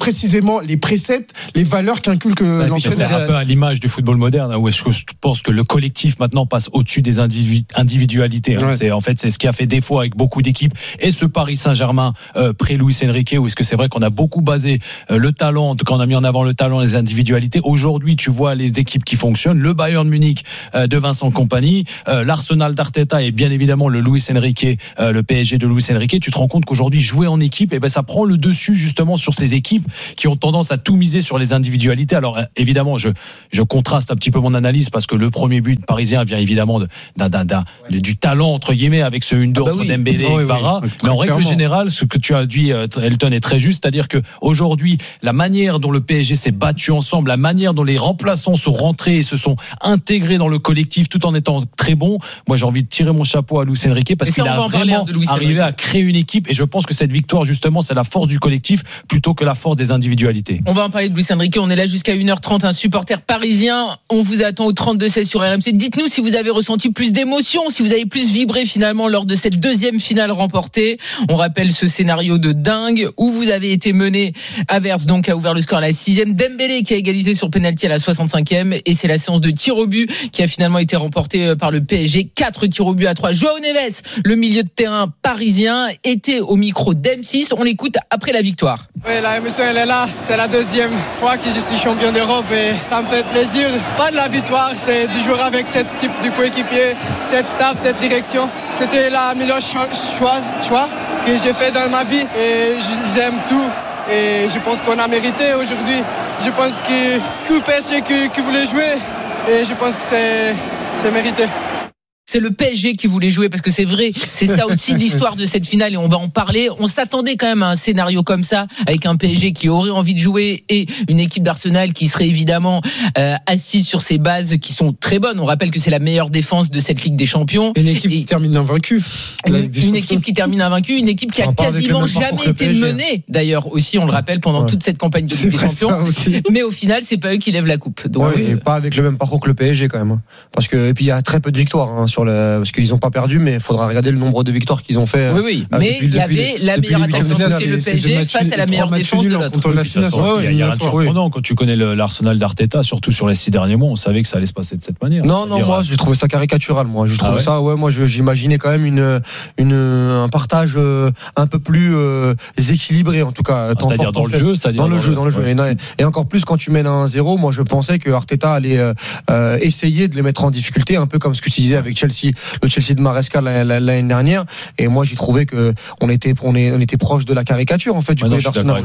précisément les préceptes, les valeurs qu'inculque ouais, l'entraîneur. C'est un peu à l'image du football moderne, où je pense que le collectif maintenant passe au-dessus des individu- individualités. Hein. Ouais. C'est, en fait, c'est ce qui a fait défaut avec beaucoup d'équipes. Et ce Paris Saint-Germain euh, pré-Luis Enrique, où est-ce que c'est vrai qu'on a beaucoup basé euh, le talent, en tout cas on a mis en avant le talent, les individualités. Aujourd'hui, tu vois les équipes qui fonctionnent. Le Bayern Munich euh, de Vincent Kompany, euh, l'Arsenal d'Arteta et bien évidemment le Luis Enrique, euh, le P S G de Luis Enrique. Tu te rends compte qu'aujourd'hui, jouer en équipe, eh ben, ça prend le dessus justement sur ces équipes qui ont tendance à tout miser sur les individualités. Alors évidemment, je, je contraste un petit peu mon analyse parce que le premier but parisien vient évidemment de, d'un, d'un, d'un, ouais. du talent entre guillemets avec ce une deux ah bah entre oui. Dembélé oh, et Vara. Oui, oui. Mais en règle générale, ce que tu as dit, Elton, est très juste, c'est-à-dire que aujourd'hui, la manière dont le P S G s'est battu ensemble, la manière dont les remplaçants sont rentrés et se sont intégrés dans le collectif tout en étant très bons, moi j'ai envie de tirer mon chapeau à Luis Enrique parce qu'il a vraiment arrivé à créer une équipe et je pense que cette victoire justement c'est la force du collectif plutôt que la force des individualités. On va en parler de Luis Enrique, on est là jusqu'à une heure trente, un supporter parisien, on vous attend au trente-deux seize sur R M C. Dites-nous si vous avez ressenti plus d'émotion, si vous avez plus vibré finalement lors de cette deuxième finale remportée. On rappelle ce scénario de dingue où vous avez été mené. Havertz donc a ouvert le score à la sixième, Dembélé qui a égalisé sur penalty à la soixante-cinquième et c'est la séance de tir au but qui a finalement été remportée par le P S G. Quatre tirs au but à trois. Joao Neves, le milieu de terrain parisien, était au micro d'M six. On l'écoute après la victoire. Oui, la émotion elle est là. C'est la deuxième fois que je suis champion d'Europe et ça me fait plaisir. Pas de la victoire, c'est de jouer avec ce type de coéquipier, cette staff, cette direction. C'était la meilleure choix, choix que j'ai fait dans ma vie et j'aime tout. Et je pense qu'on a mérité aujourd'hui. Je pense que que le P S G qui, qui voulait jouer et je pense que c'est, c'est mérité. C'est le P S G qui voulait jouer parce que c'est vrai, c'est ça aussi l'histoire de cette finale et on va en parler. On s'attendait quand même à un scénario comme ça avec un P S G qui aurait envie de jouer et une équipe d'Arsenal qui serait évidemment euh, assise sur ses bases qui sont très bonnes. On rappelle que c'est la meilleure défense de cette Ligue des Champions. Une équipe et qui termine invaincue. Une, une équipe qui termine invaincue, une équipe qui a quasiment jamais été menée d'ailleurs aussi, on le rappelle, pendant ouais. toute cette campagne de Ligue des Champions. Mais au final, c'est pas eux qui lèvent la coupe. Donc, ouais, euh... et pas avec le même parcours que le P S G quand même. Parce que et puis il y a très peu de victoires hein, sur le, parce qu'ils n'ont pas perdu, mais il faudra regarder le nombre de victoires qu'ils ont fait. Oui, oui. Euh, mais il y avait les, la meilleure attaque, c'est le P S G face à la meilleure défense de l'autre. Il y a rien de surprenant quand tu connais le, l'Arsenal d'Arteta, surtout sur les six derniers mois, on savait que ça allait se passer de cette manière. Non, non, moi j'ai trouvé ça caricatural. Moi, je trouve ah ouais ça. Ouais, moi j'imaginais quand même une, une, un partage un peu plus euh, équilibré en tout cas. Ah, c'est-à-dire dans le jeu, c'est-à-dire dans le jeu, dans le jeu. Et encore plus quand tu mènes à un zéro, moi je pensais que Arteta allait euh, essayer de les mettre en difficulté, un peu comme ce que tu disais avec Chelsea, le Chelsea de Maresca l'année dernière. Et moi j'ai trouvé que on était on, est, on était proche de la caricature en fait du côté d'Arsenal.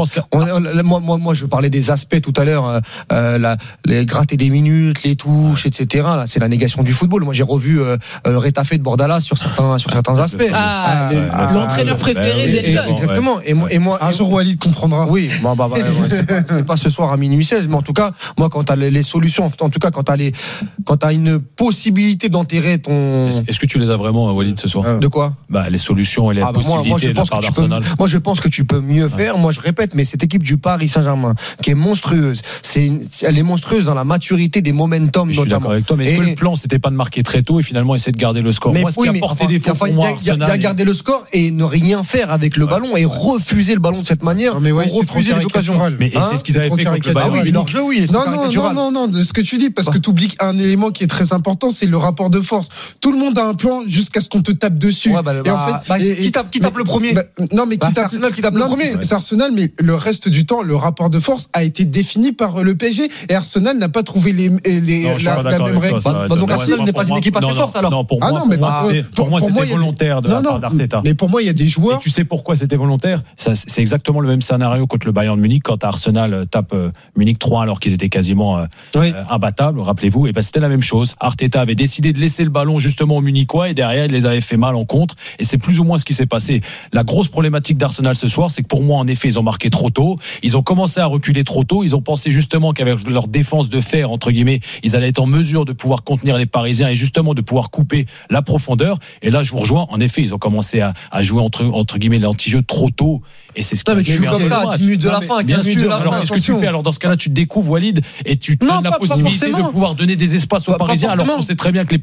Moi, moi, moi, je parlais des aspects tout à l'heure, euh, la, les gratter des minutes, les touches, et cetera. Là, c'est la négation du football. Moi, j'ai revu euh, Rétafé de Bordalas sur certains sur certains aspects. Ah, euh, ah l'entraîneur ah, préféré bah, d'Elton. Exactement. Et moi, et moi, un jour Walid comprendra. Oui. Bah, bah, bah, ouais, c'est, pas, c'est pas ce soir à minuit seize, mais en tout cas, moi, quand t'as les, les solutions, en tout cas, quand t'as les, quand t'as une possibilité d'enterrer ton. Est-ce, est-ce que tu les as vraiment, Walid, ce soir? De quoi? Bah, les solutions et les ah, bah, possibilités moi, moi, de la part d'Arsenal. Peux, moi, je pense que tu peux mieux faire. Ouais. Moi, je répète, mais cette équipe du Paris Saint-Germain, qui est monstrueuse, c'est une, elle est monstrueuse dans la maturité des momentum, je notamment. Avec toi, mais est-ce et que le plan, c'était pas de marquer très tôt et finalement essayer de garder le score? Mais moi, ce oui, qui a porté des enfin, il y a garder le score et ne rien faire avec le ouais. ballon et refuser le ballon de cette manière. Non, mais ouais, pour refuser les occasions. Mais hein c'est ce qu'ils avaient fait contre le Bayern. Oui, leur jeu, oui. Non, non, non, non, non, de ce que tu dis, parce que tu oublies un élément qui est très important, c'est le rapport de force. Tout le monde a un plan jusqu'à ce qu'on te tape dessus. Ouais, bah, et en fait, bah, et, qui tape, qui tape mais, le premier bah, Non, mais bah, qui tape, c'est Arsenal qui tape non, le premier. C'est, c'est Arsenal, mais le reste du temps, le rapport de force a été défini par le P S G et Arsenal n'a pas trouvé les, les, non, la, la même règle. Bah, donc Arsenal n'est pas une équipe assez forte alors. Non, pour moi, ah non, mais pour, moi, pour moi, c'était volontaire de la part d'Arteta. Mais pour moi, il y a des joueurs. Et tu sais pourquoi c'était volontaire? C'est exactement le même scénario contre le Bayern Munich quand Arsenal tape Munich trois alors qu'ils étaient quasiment imbattables. Rappelez-vous, et ben c'était la même chose. Arteta avait décidé de laisser le ballon justement aux Munichois et derrière il les avait fait mal en contre. Et c'est plus ou moins ce qui s'est passé. La grosse problématique d'Arsenal ce soir, c'est que pour moi, en effet, ils ont marqué trop tôt. Ils ont commencé à reculer trop tôt. Ils ont pensé justement qu'avec leur défense de fer, entre guillemets, ils allaient être en mesure de pouvoir contenir les Parisiens et justement de pouvoir couper la profondeur. Et là, je vous rejoins. En effet, ils ont commencé à, à jouer entre, entre guillemets l'anti-jeu trop tôt. Et c'est ce qui. Non, mais tu joues comme ça à dix minutes de la fin, bien sûr. Alors, qu'est-ce que tu fais? Alors, dans ce cas-là, tu te découvres, Walid, et tu te donnes la possibilité de pouvoir donner des espaces aux Parisiens, alors qu'on sait très bien que les Parisiens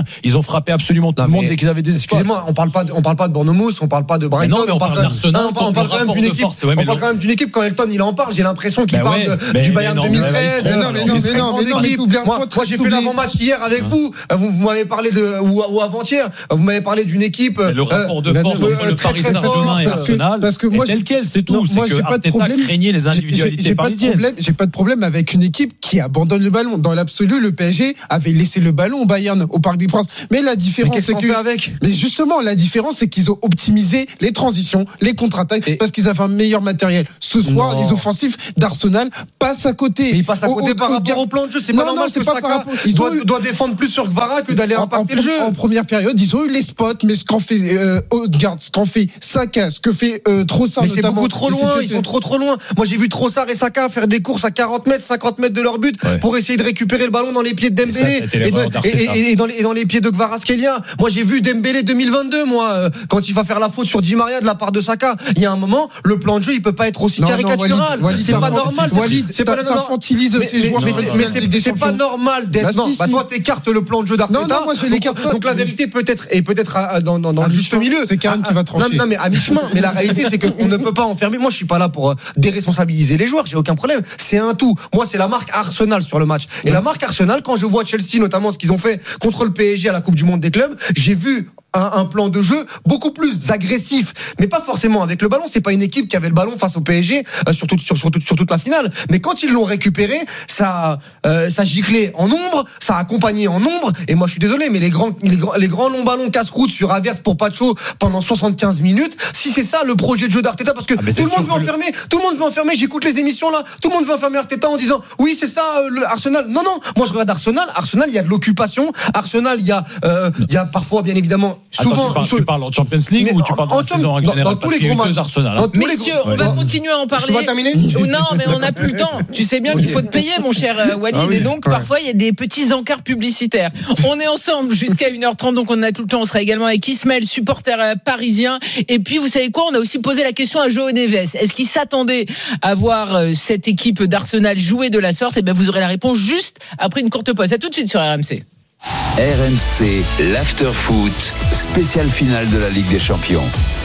Ils ont frappé absolument tout non, le monde dès qu'ils avaient des espaces. Excusez-moi, on parle pas, de, on parle pas de Bournemouth, on parle pas de Brighton. Non, mais on, on parle d'Arsenal. On, on parle quand même d'une équipe. Ouais, on parle quand même d'une équipe. Quand Elton il en parle, j'ai l'impression qu'il parle du Bayern deux mille treize. Non, mais non, mais non, mais non. Moi, j'ai fait l'avant-match hier avec vous. Vous m'avez parlé de ou avant-hier. Vous m'avez parlé d'une équipe. Le rapport de force entre le Paris Saint-Germain et Arsenal. Parce que moi, tel quel, c'est tout. Moi, j'ai pas de problème. Craignez les individualités parisiennes. J'ai pas de problème avec une équipe qui abandonne le ballon. Dans l'absolu, le P S G avait laissé le ballon au Bayern, au Parc des Princes. Mais la différence, mais c'est que. Avec mais justement, la différence, c'est qu'ils ont optimisé les transitions, les contre-attaques, et... parce qu'ils avaient un meilleur matériel. Ce soir, non. les offensifs d'Arsenal passent à côté. Mais ils passent à côté au, par au, rapport au, au plan de jeu. C'est non, pas normal non, c'est que pas Saka, par rapport. Il doit, eu... doit défendre plus sur Kvara que d'aller impacter le jeu. En première période, ils ont eu les spots, mais ce qu'en fait euh, Odegaard, ce qu'en fait Saka, ce que fait euh, Trossard, mais c'est beaucoup trop loin. Ils sont trop trop loin. Moi, j'ai vu Trossard et Saka faire des courses à quarante mètres, cinquante mètres de leur but ouais. pour essayer de récupérer le ballon dans les pieds de Dembélé et, et, de, et, et, et, dans les, et dans les pieds de Kvaratskhelia. Moi, j'ai vu Dembélé deux mille vingt-deux, moi, euh, quand il va faire la faute sur Di Maria de la part de Saka. Il y a un moment, le plan de jeu, il peut pas être aussi non, caricatural. Non, Walid, c'est pas normal. Walid, c'est pas t'infantilises ces joueurs. Mais c'est pas normal d'être. Non, bah toi, t'écartes le plan de jeu d'Arteta. Non, non, moi, je l'écarte pas. Donc la vérité peut-être est peut-être dans le juste milieu. C'est Karim qui va trancher. Non, mais à mi-chemin. Mais la réalité, c'est qu'on ne peut pas enfermer. Moi, je suis pas là pour déresponsabiliser les joueurs. J'ai aucun problème. C'est un tout. Moi, c'est la marque Arsenal sur le match. Et la marque Arsenal, quand je vois Chelsea, notamment ce qu'ils ont fait contre le P S G à la Coupe du Monde des clubs, j'ai vu Un, un plan de jeu beaucoup plus agressif, mais pas forcément avec le ballon. C'est pas une équipe qui avait le ballon face au P S G euh, sur, tout, sur, sur, sur toute la finale. Mais quand ils l'ont récupéré, ça, euh, ça giclait en ombre, ça accompagnait en ombre. Et moi, je suis désolé, mais les grands, les grands, les grands longs ballons casse-croûte sur Havertz pour Pacho pendant soixante-quinze minutes. Si c'est ça le projet de jeu d'Arteta, parce que ah, tout le monde veut enfermer, le... tout le monde veut enfermer. J'écoute les émissions là, tout le monde veut enfermer Arteta en disant oui, c'est ça euh, le Arsenal. Non, non. Moi, je regarde Arsenal. Arsenal, il y a de l'occupation. Arsenal, il y a, euh, il y a parfois, bien évidemment, souvent. Attends, tu, parles, tu parles en Champions League mais ou tu parles en, en saison en général? Parce qu'il y a eu deux Arsenal. Hein. Messieurs, on va continuer à en parler. Je peux pas terminer? Non, mais on n'a plus le temps. Tu sais bien qu'il faut te payer, mon cher Walid. Ah oui, et donc, ouais. parfois, il y a des petits encarts publicitaires. On est ensemble jusqu'à une heure trente, donc on a tout le temps. On sera également avec Ismaël, supporter parisien. Et puis, vous savez quoi? On a aussi posé la question à João Neves. Est-ce qu'il s'attendait à voir cette équipe d'Arsenal jouer de la sorte? Et bien, vous aurez la réponse juste après une courte pause. À tout de suite sur R M C. R M C, l'after-foot, spéciale finale de la Ligue des Champions.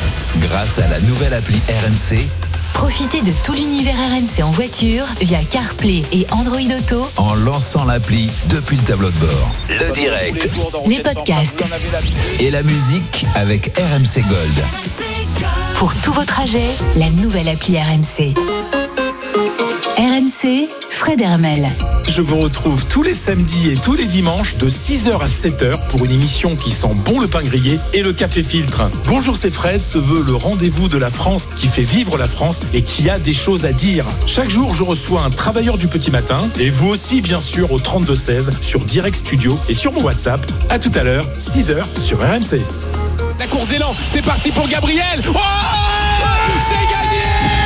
Grâce à la nouvelle appli R M C, profitez de tout l'univers R M C en voiture via CarPlay et Android Auto en lançant l'appli depuis le tableau de bord. Le direct, les podcasts et la musique avec R M C Gold. Pour tous vos trajets, la nouvelle appli R M C. R M C, Fred Hermel. Je vous retrouve tous les samedis et tous les dimanches de six heures à sept heures pour une émission qui sent bon le pain grillé et le café filtre. Bonjour, c'est Fred se veut le rendez-vous de la France qui fait vivre la France et qui a des choses à dire. Chaque jour, je reçois un travailleur du petit matin et vous aussi, bien sûr, au trente-deux seize sur Direct Studio et sur mon WhatsApp. À tout à l'heure, six heures sur R M C. La course d'élan, c'est parti pour Gabriel. Oh, c'est gagné.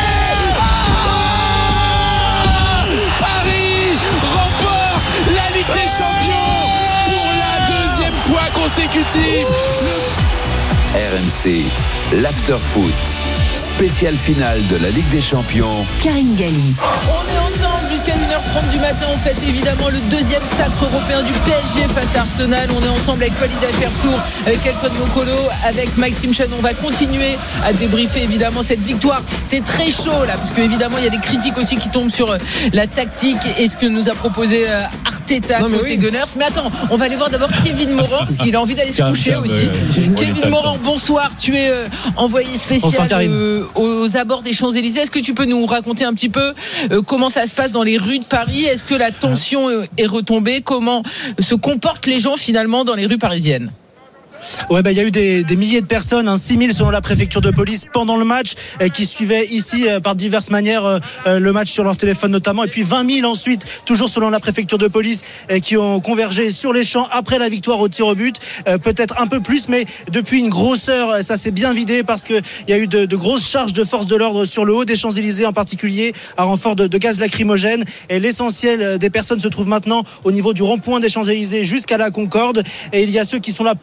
La Ligue des Champions pour la deuxième fois consécutive. R M C, l'after-foot, spéciale finale de la Ligue des Champions. Karine Galli. On est ensemble jusqu'à une heure trente du matin. On fête évidemment le deuxième sacre européen du P S G face à Arsenal. On est ensemble avec Walid Acharchour, avec Elton Mokolo, avec Maxime Chanon. On va continuer à débriefer évidemment cette victoire. C'est très chaud là, parce qu'évidemment il y a des critiques aussi qui tombent sur la tactique et ce que nous a proposé Arteta non, côté oui. Gunners. Mais attends, on va aller voir d'abord Kevin Morand, parce qu'il a envie d'aller se coucher aussi. Euh, Kevin Morand, bonsoir. Tu es euh, envoyé spécial euh, aux abords des Champs-Élysées. Est-ce que tu peux nous raconter un petit peu euh, comment ça se passe dans les rues de Paris? Est-ce que la tension euh, est retombée? Comment se comportent les gens finalement dans les rues parisiennes? Ouais, bah, il y a eu des, des milliers de personnes, hein, six mille selon la préfecture de police pendant le match, euh, qui suivaient ici euh, par diverses manières euh, euh, le match sur leur téléphone notamment, et puis vingt mille ensuite, toujours selon la préfecture de police, euh, qui ont convergé sur les champs après la victoire au tir au but, euh, peut-être un peu plus, mais depuis une grosse heure, ça s'est bien vidé parce que il y a eu de, de grosses charges de forces de l'ordre sur le haut des Champs-Élysées en particulier, à renfort de, de gaz lacrymogène, et l'essentiel des personnes se trouve maintenant au niveau du rond-point des Champs-Élysées jusqu'à la Concorde, et il y a ceux qui sont là pour faire la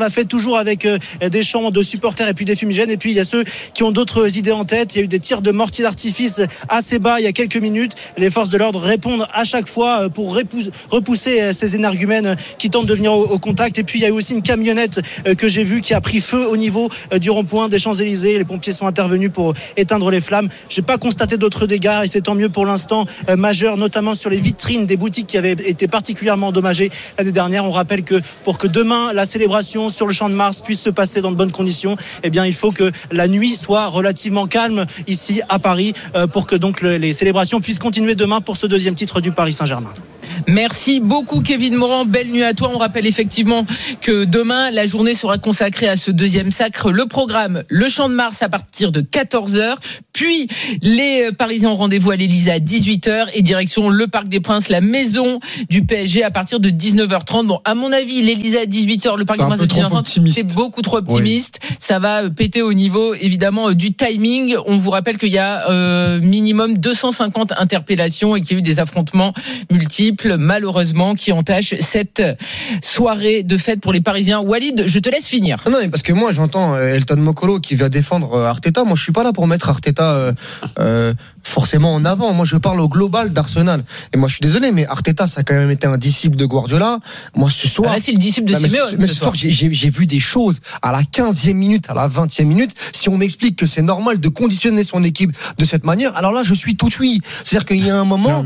l'a fait toujours avec des chants de supporters et puis des fumigènes. Et puis il y a ceux qui ont d'autres idées en tête. Il y a eu des tirs de mortier d'artifice assez bas il y a quelques minutes. Les forces de l'ordre répondent à chaque fois pour repousser ces énergumènes qui tentent de venir au, au contact. Et puis il y a eu aussi une camionnette que j'ai vue qui a pris feu au niveau du rond-point des Champs-Élysées. Les pompiers sont intervenus pour éteindre les flammes. J'ai pas constaté d'autres dégâts et c'est tant mieux pour l'instant, euh, majeur, notamment sur les vitrines des boutiques qui avaient été particulièrement endommagées l'année dernière. On rappelle que pour que demain la célébration sur le Champ de Mars puisse se passer dans de bonnes conditions, eh bien il faut que la nuit soit relativement calme ici à Paris euh, pour que donc le, les célébrations puissent continuer demain pour ce deuxième titre du Paris Saint-Germain. Merci beaucoup Kevin Morand, belle nuit à toi. On rappelle effectivement que demain la journée sera consacrée à ce deuxième sacre. Le programme, le Champ de Mars à partir de quatorze heures, puis les Parisiens ont rendez-vous à l'Élysée à dix-huit heures et direction le Parc des Princes, la maison du P S G à partir de dix-neuf heures trente. Bon, à mon avis, l'Élysée à dix-huit heures, le Parc des Princes à dix-neuf heures trente, c'est beaucoup trop optimiste. Oui. Ça va péter au niveau évidemment du timing. On vous rappelle qu'il y a euh, minimum deux cent cinquante interpellations et qu'il y a eu des affrontements multiples malheureusement qui entachent cette soirée de fête pour les Parisiens. Walid, je te laisse finir. Non, mais parce que moi j'entends Elton Mokolo qui va défendre Arteta. Moi je suis pas là pour mettre Arteta euh, euh, forcément en avant. Moi je parle au global d'Arsenal. Et moi je suis désolé, mais Arteta ça a quand même été un disciple de Guardiola. Moi ce soir, ah là, c'est le disciple de non, Simeone. Mais ce, mais ce soir, j'ai, j'ai, j'ai vu des choses à la quinzième minute, à la vingtième minute. Si on m'explique que c'est normal de conditionner son équipe de cette manière, alors là je suis tout oui. C'est-à-dire qu'il y a un moment.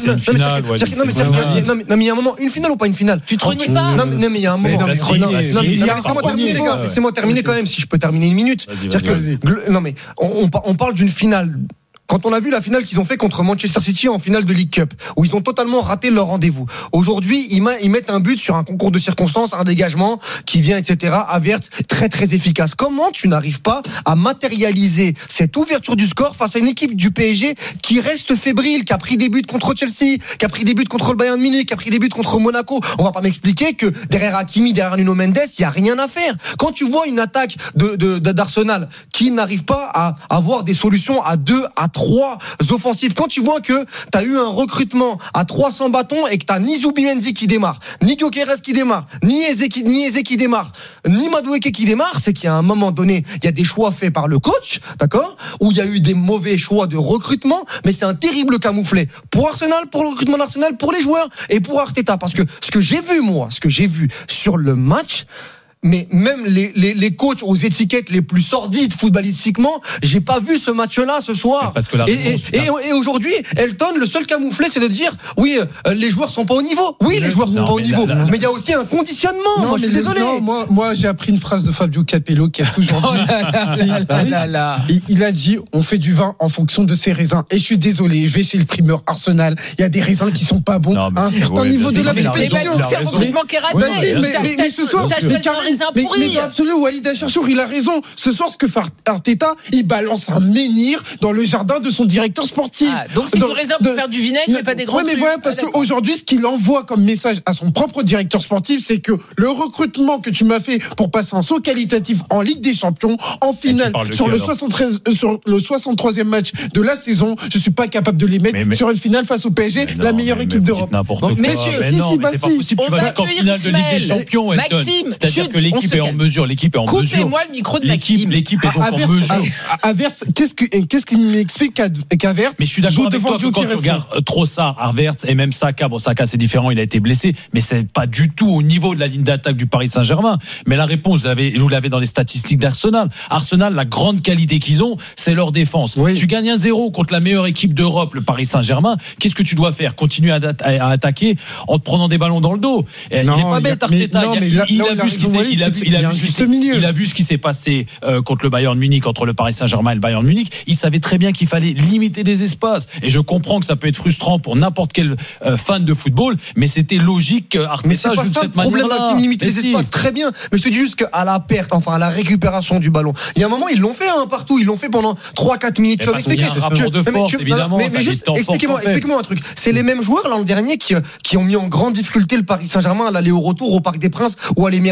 Non mais, non mais il y a un moment, une finale ou pas une finale? Tu te renies pas? Non mais, non mais il y a un moment. Laissez-moi terminer les gars, laissez-moi terminer quand même si je peux terminer une minute. C'est-à-dire que non mais on, on parle d'une finale. Quand on a vu la finale qu'ils ont fait contre Manchester City en finale de League Cup, où ils ont totalement raté leur rendez-vous. Aujourd'hui, ils mettent un but sur un concours de circonstances, un dégagement qui vient, et cetera. Havertz, très très efficace. Comment tu n'arrives pas à matérialiser cette ouverture du score face à une équipe du P S G qui reste fébrile, qui a pris des buts contre Chelsea, qui a pris des buts contre le Bayern Munich, qui a pris des buts contre Monaco? On va pas m'expliquer que derrière Hakimi, derrière Nuno Mendes, il y a rien à faire. Quand tu vois une attaque de, de, d'Arsenal qui n'arrive pas à avoir des solutions à deux, à trois offensives, quand tu vois que tu as eu un recrutement à trois cents bâtons et que tu as ni Zubimendi qui démarre, ni Gyökeres qui démarre, ni Eze qui, ni Eze qui démarre, ni Madueke qui démarre, c'est qu'il y a un moment donné, il y a des choix faits par le coach, d'accord, où il y a eu des mauvais choix de recrutement, mais c'est un terrible camouflet pour Arsenal, pour le recrutement d'Arsenal, pour les joueurs et pour Arteta, parce que ce que j'ai vu moi, ce que j'ai vu sur le match, mais même les, les, les coachs aux étiquettes les plus sordides footballistiquement, j'ai pas vu ce match-là ce soir. Parce que la et, et, et, et aujourd'hui, Elton, le seul camouflet, c'est de dire oui, euh, les joueurs sont pas au niveau. Oui, les joueurs sont non, pas au niveau. Là, là, mais il y a aussi un conditionnement. Non, moi, je suis désolé. Non, moi, moi, j'ai appris une phrase de Fabio Capello qui a toujours dit. Oh là là, si, là, oui, là, là. Il, il a dit on fait du vin en fonction de ses raisins. Et je suis désolé, je vais chez le primeur Arsenal. Il y a des raisins qui sont pas bons non, à un certain ouais, niveau de la compétition. C'est un recrutement qui est raté. Mais ce soir, mais, mais absolument, Walid Acharchour, il a raison. Ce soir, ce que fait Arteta, il balance un menhir dans le jardin de son directeur sportif. Ah, donc c'est du raisin pour faire du vinaigre, mais pas des grands. Oui, mais voilà, parce ah, qu'aujourd'hui, ce qu'il envoie comme message à son propre directeur sportif, c'est que le recrutement que tu m'as fait pour passer un saut qualitatif en Ligue des Champions, en finale, sur le, soixante-treize, euh, sur le soixante-troisième match de la saison, je suis pas capable de les mettre mais, mais, sur une finale face au P S G, non, la meilleure mais, équipe mais d'Europe. Donc, messieurs, mais si, non, si, mais c'est pas possible. Tu vas jusqu'en finale de Ligue des Champions, Maxime, c'est-à-dire que l'équipe est en mesure. L'équipe est en mesure. Coupez-moi le micro de l'équipe, Maxime. L'équipe est donc Avertz, en mesure. Avertz, qu'est-ce, que, qu'est-ce qui m'explique qu'Avertz mais je suis d'accord avec toi que quand tu regardes Trossard, Havertz et même Saka, bon Saka c'est différent, il a été blessé, mais c'est pas du tout au niveau de la ligne d'attaque du Paris Saint-Germain. Mais la réponse, vous l'avez, vous l'avez dans les statistiques d'Arsenal. Arsenal, la grande qualité qu'ils ont, c'est leur défense. Oui. Tu gagnes un zéro contre la meilleure équipe d'Europe, le Paris Saint-Germain. Qu'est-ce que tu dois faire? Continuer à, à, à attaquer en te prenant des ballons dans le dos. Et non, il est pas bête, Arteta. Il a vu ce qui s'est, il a vu, il a vu ce qui s'est, il a vu ce qui s'est passé euh, contre le Bayern Munich, entre le Paris Saint-Germain et le Bayern Munich. Il savait très bien qu'il fallait limiter les espaces. Et je comprends que ça peut être frustrant pour n'importe quel euh, fan de football, mais c'était logique qu'Arteta joue de cette manière-là. Mais c'est pas limiter les espaces, très bien. Mais je te dis juste qu'à la perte, enfin à la récupération du ballon, il y a un moment ils l'ont fait hein, partout, ils l'ont fait pendant trois quatre minutes. Je vais expliquer. Un rapport de force, mais, évidemment. Mais, mais juste expliquez-moi, expliquez-moi un truc. C'est les mêmes joueurs l'an dernier qui qui ont mis en grande difficulté le Paris Saint-Germain à l'aller au retour au Parc des Princes ou à l'Emirates Stadium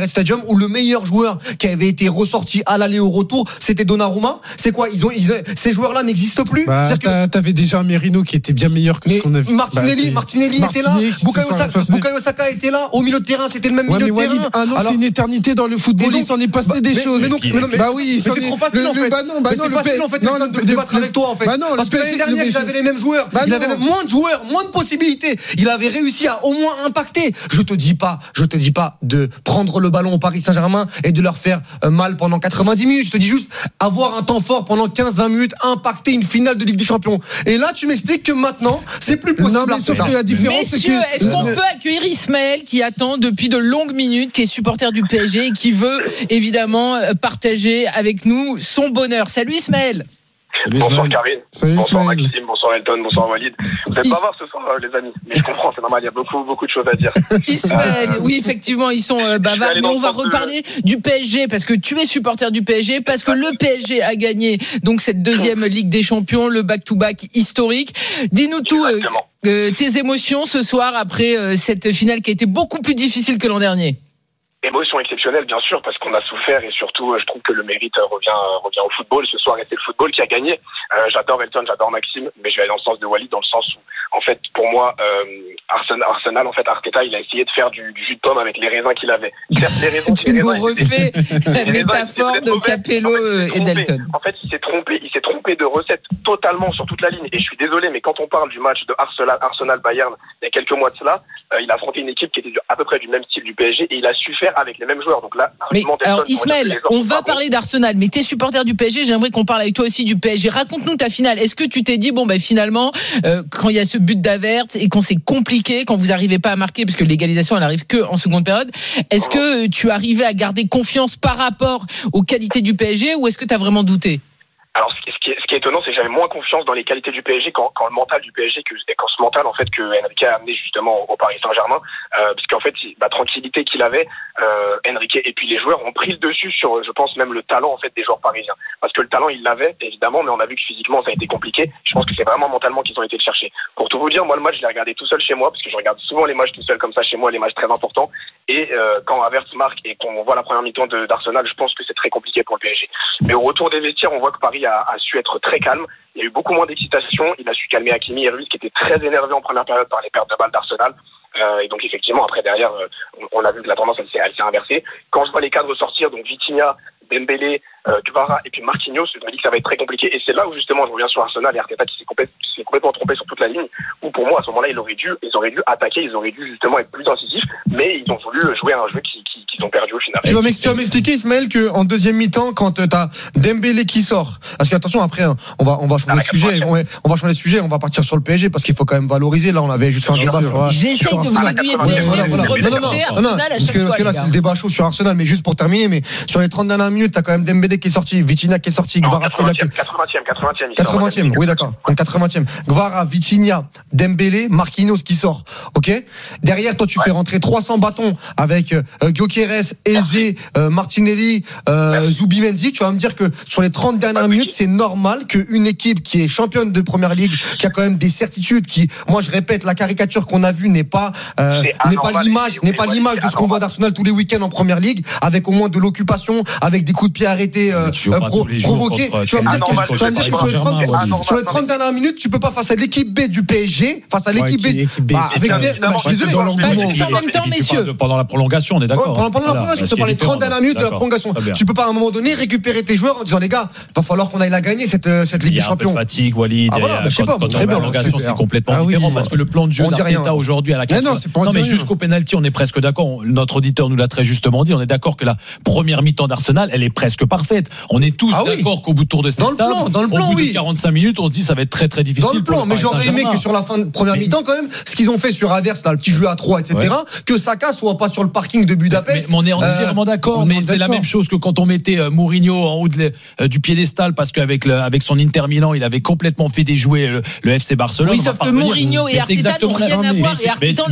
où le meilleur joueur qui avait été ressorti à l'aller au retour, c'était Donnarumma. C'est quoi? Ils ont, ils ont, ces joueurs-là n'existent plus. Bah, que... T'avais déjà un Merino qui était bien meilleur que ce qu'on a vu. Martinelli, bah, Martinelli était là. Bukayo Saka, Bukayo Saka était là. Au milieu de terrain, c'était le même ouais, milieu de terrain. Un an, c'est une éternité dans le football. Il s'en est passé bah, des mais, choses. Mais donc, mais non, mais, bah oui, mais c'est trop facile le, en fait. Bah non, bah non, c'est facile en fait de débattre avec toi en fait. Parce que l'année dernière, j'avais les mêmes joueurs. Il avait même moins de joueurs, moins de possibilités. Il avait réussi à au moins impacter. Je te dis pas, je te dis pas de prendre le ballon au Paris Saint-Germain et de leur faire mal pendant quatre-vingt-dix minutes. Je te dis juste avoir un temps fort pendant quinze vingt minutes, impacter une finale de Ligue des Champions. Et là, tu m'expliques que maintenant, c'est plus possible. Non, mais sauf que la différence, c'est que est-ce qu'on peut accueillir Ismaël qui attend depuis de longues minutes, qui est supporter du P S G et qui veut évidemment partager avec nous son bonheur. Salut Ismaël. Salut bonsoir Karine, Salut bonsoir Ismaël. Maxime, bonsoir Elton, bonsoir Walid. Vous êtes Is... bavards ce soir les amis, mais je comprends, c'est normal, il y a beaucoup beaucoup de choses à dire. Ismaël, euh... oui effectivement ils sont euh, bavards, mais on va reparler de... du P S G parce que tu es supporter du P S G, parce que le P S G a gagné donc cette deuxième Ligue des Champions, le back-to-back historique. Dis-nous tout, euh, euh, tes émotions ce soir après euh, cette finale qui a été beaucoup plus difficile que l'an dernier. Émotion exceptionnelle bien sûr parce qu'on a souffert et surtout je trouve que le mérite revient revient au football ce soir et c'est le football qui a gagné. Euh, j'adore Elton, j'adore Maxime, mais je vais aller dans le sens de Walid dans le sens où en fait pour moi euh, Arsenal, Arsenal en fait Arteta il a essayé de faire du, du jus de pomme avec les raisins qu'il avait. Certes, les raisins, tu nous refais la métaphore de Capello en fait, et Dalton. En fait il s'est trompé, il s'est trompé de recette totalement sur toute la ligne et je suis désolé mais quand on parle du match de Arsenal Arsenal Bayern il y a quelques mois de cela, euh, il a affronté une équipe qui était à peu près du même style du P S G et il a su faire avec les mêmes joueurs. Donc là, mais alors Ismaël, on va parler d'Arsenal, mais t'es supporter du P S G, j'aimerais qu'on parle avec toi aussi du P S G. Raconte-nous ta finale. Est-ce que tu t'es dit bon ben finalement euh, quand il y a ce but d'Havertz et qu'on c'est compliqué, quand vous arrivez pas à marquer parce que l'égalisation elle arrive que en seconde période, est-ce que tu arrivais à garder confiance par rapport aux qualités du P S G ou est-ce que t'as vraiment douté? Alors, ce qui, est, ce qui est étonnant, c'est que j'avais moins confiance dans les qualités du P S G quand, quand le mental du P S G, que, et quand ce mental, en fait, que Enrique a amené justement au Paris Saint-Germain, euh, parce qu'en fait, la tranquillité qu'il avait, euh, Enrique et puis les joueurs ont pris le dessus sur, je pense, même le talent, en fait, des joueurs parisiens. Parce que le talent, ils l'avaient, évidemment, mais on a vu que physiquement, ça a été compliqué. Je pense que c'est vraiment mentalement qu'ils ont été le chercher. Pour tout vous dire, moi, le match, je l'ai regardé tout seul chez moi, parce que je regarde souvent les matchs tout seul comme ça chez moi, les matchs très importants. Et, euh, quand Havertz marque et qu'on voit la première mi-temps de, d'Arsenal, je pense que c'est très compliqué pour le P S G. Mais au retour des vestiaires, on voit que Paris a, a su être très calme. Il y a eu beaucoup moins d'excitation. Il a su calmer Hakimi et Ruiz qui était très énervé en première période par les pertes de balles d'Arsenal. Euh, et donc effectivement après derrière euh, on, on a vu que la tendance elle s'est, elle s'est inversée. Quand je vois les cadres sortir, donc Vitinha, Dembélé, euh, Kvara et puis Marquinhos, je me dis que ça va être très compliqué. Et c'est là où justement je reviens sur Arsenal et Arteta qui s'est, complète, qui s'est complètement trompé sur toute la ligne. Où pour moi à ce moment-là ils auraient dû, ils auraient dû attaquer, ils auraient dû justement être plus incisifs, mais ils ont voulu jouer à un jeu qui, qui, qu'ils ont perdu au final. Tu vas m'expliquer Ismaël que en deuxième mi-temps quand t'as Dembélé qui sort, parce qu'attention après hein, on va on va changer de sujet, on, on va changer de sujet, on va partir sur le P S G parce qu'il faut quand même valoriser. Là on avait juste fait un débat sur. J'essaye de vous aiguiller P S G, vous remettez Arsenal à chaque fois. Parce que là c'est le débat chaud sur Arsenal, mais juste pour terminer, mais sur les trente dernières minutes t'as quand même Dembélé qui est sorti, Vitinha qui est sorti, Kvara quatre-vingtième, quatre-vingtième, oui d'accord, en quatre-vingtième, Kvara, Vitinha, Dembélé, Marquinhos qui sort, ok. Derrière toi tu ouais. fais rentrer trois cents bâtons avec euh, Gyökeres, Eze, euh, Martinelli, euh, Zubimendi. Tu vas me dire que sur les trente dernières minutes c'est normal qu'une équipe qui est championne de première ligue, qui a quand même des certitudes, qui, moi je répète, la caricature qu'on a vue n'est pas euh, n'est pas l'image, n'est pas l'image de ce qu'on voit d'Arsenal tous les week-ends en première ligue, avec au moins de l'occupation, avec des coups de pied arrêtés euh, euh, pro, provoqués. Tu vas me dire que, tu vas me dire que sur les trente, sur les trente dernières minutes, tu peux pas face à l'équipe B du P S G, face à l'équipe B, bah, avec bah, je suis désolé. En même temps, messieurs. Pendant la prolongation, on est d'accord. Pendant, pendant la prolongation, c'est par les trente dernières minutes de la prolongation. Tu peux pas à un moment donné récupérer tes joueurs en disant les gars, va falloir qu'on aille la gagner cette cette Ligue des Champions. Il y a un peu de fatigue, Walid. Ah voilà, je sais pas. Très bien. La prolongation, c'est complètement différent parce que le plan de jeu d'Arteta aujourd'hui à la quatre-vingtième. Non, mais jusqu'au penalty, on est presque d'accord. Notre auditeur nous l'a très justement dit. On est d'accord que la première mi-temps d'Arsenal, elle est presque parfaite. On est tous d'accord qu'au bout de tour de cette table, au bout de quarante-cinq minutes, on se dit ça va être très très difficile. Dans le plan, mais j'aurais aimé que sur la fin de première mi-temps quand même, ce qu'ils ont fait sur Havertz, là, le petit jeu à trois, et cetera, que Saka soit pas sur le parking de Budapest. Mais on est entièrement d'accord, mais c'est la même chose que quand on mettait Mourinho en haut de, euh, du piédestal parce qu'avec le, avec son Inter Milan, il avait complètement fait déjouer le, le F C Barcelone. Oui, sauf que Mourinho et Arteta n'ont rien à voir et Arteta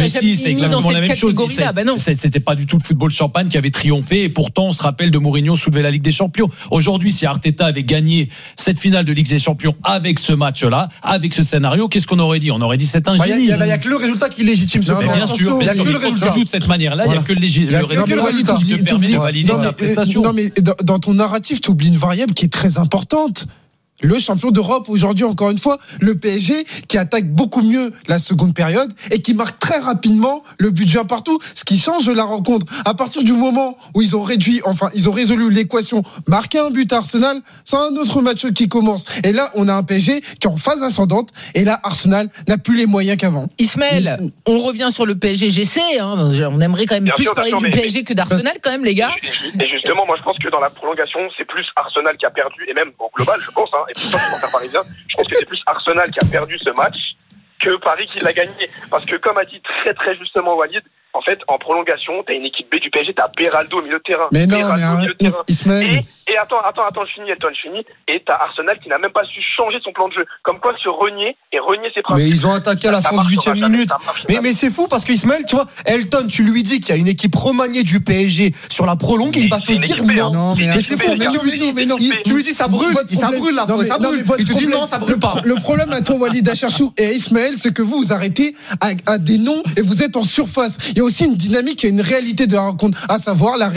n'a mais jamais si, c'est mis dans exactement la cette même chose. catégorie-là. Bah non. C'est- C'était pas du tout le football champagne qui avait triomphé et pourtant on se rappelle de Mourinho soulever la Ligue des Champions. Aujourd'hui, si Arteta avait gagné cette finale de Ligue des Champions avec ce match-là, avec ce scénario, qu'est-ce qu'on aurait dit? On aurait dit c'est un Il génie. n'y a, a que le résultat qui légitime ce Mais bien sûr, il y a bien que sûr. le Quand résultat. tu joues de cette manière-là, il n'y a que le, lég- le résultat qui te permet de valider non, ta mais, prestation. non, mais dans, dans ton narratif, tu oublies une variable qui est très importante. Le champion d'Europe aujourd'hui, encore une fois, le P S G qui attaque beaucoup mieux la seconde période et qui marque très rapidement le but de un partout, ce qui change la rencontre. À partir du moment où ils ont réduit, enfin, ils ont résolu l'équation, marqué un but à Arsenal, c'est un autre match qui commence. Et là, on a un P S G qui est en phase ascendante et là, Arsenal n'a plus les moyens qu'avant. Ismaël, on revient sur le P S G. J'essaie, hein, on aimerait quand même Bien plus sûr, parler bien du sûr, P S G que d'Arsenal quand même, les gars. Et justement, moi je pense que dans la prolongation, c'est plus Arsenal qui a perdu, et même au global, je pense, hein, et pourtant je suis faire parisien, je pense que c'est plus Arsenal qui a perdu ce match que Paris qui l'a gagné. Parce que comme a dit très très justement Walid, en fait, en prolongation, t'as une équipe B du P S G, t'as Beraldo au milieu de terrain. Mais non, Beraldo mais au milieu de terrain. Ismaël. Et, et attends, attends, attends, je finis, Elton, je finis. Et t'as Arsenal qui n'a même pas su changer son plan de jeu. Comme quoi se renier et renier ses principes. Mais ils ont attaqué à la cent dix-huitième minute. Mais, mais c'est fou parce qu'Ismaël, tu vois, Elton, tu lui dis qu'il y a une équipe remaniée du P S G sur la prolongue et il va te dire non. Non, mais, mais c'est fou, mais tu lui dis, mais non, tu lui dis ça brûle, ça brûle la ça brûle. Il te dit non, ça brûle pas. Le problème à toi, Walid Acharchou et à Ismaël, c'est que vous vous arrêtez à, à des noms et vous êtes en surface. Il y a aussi une dynamique, il y a une réalité de la rencontre, à savoir la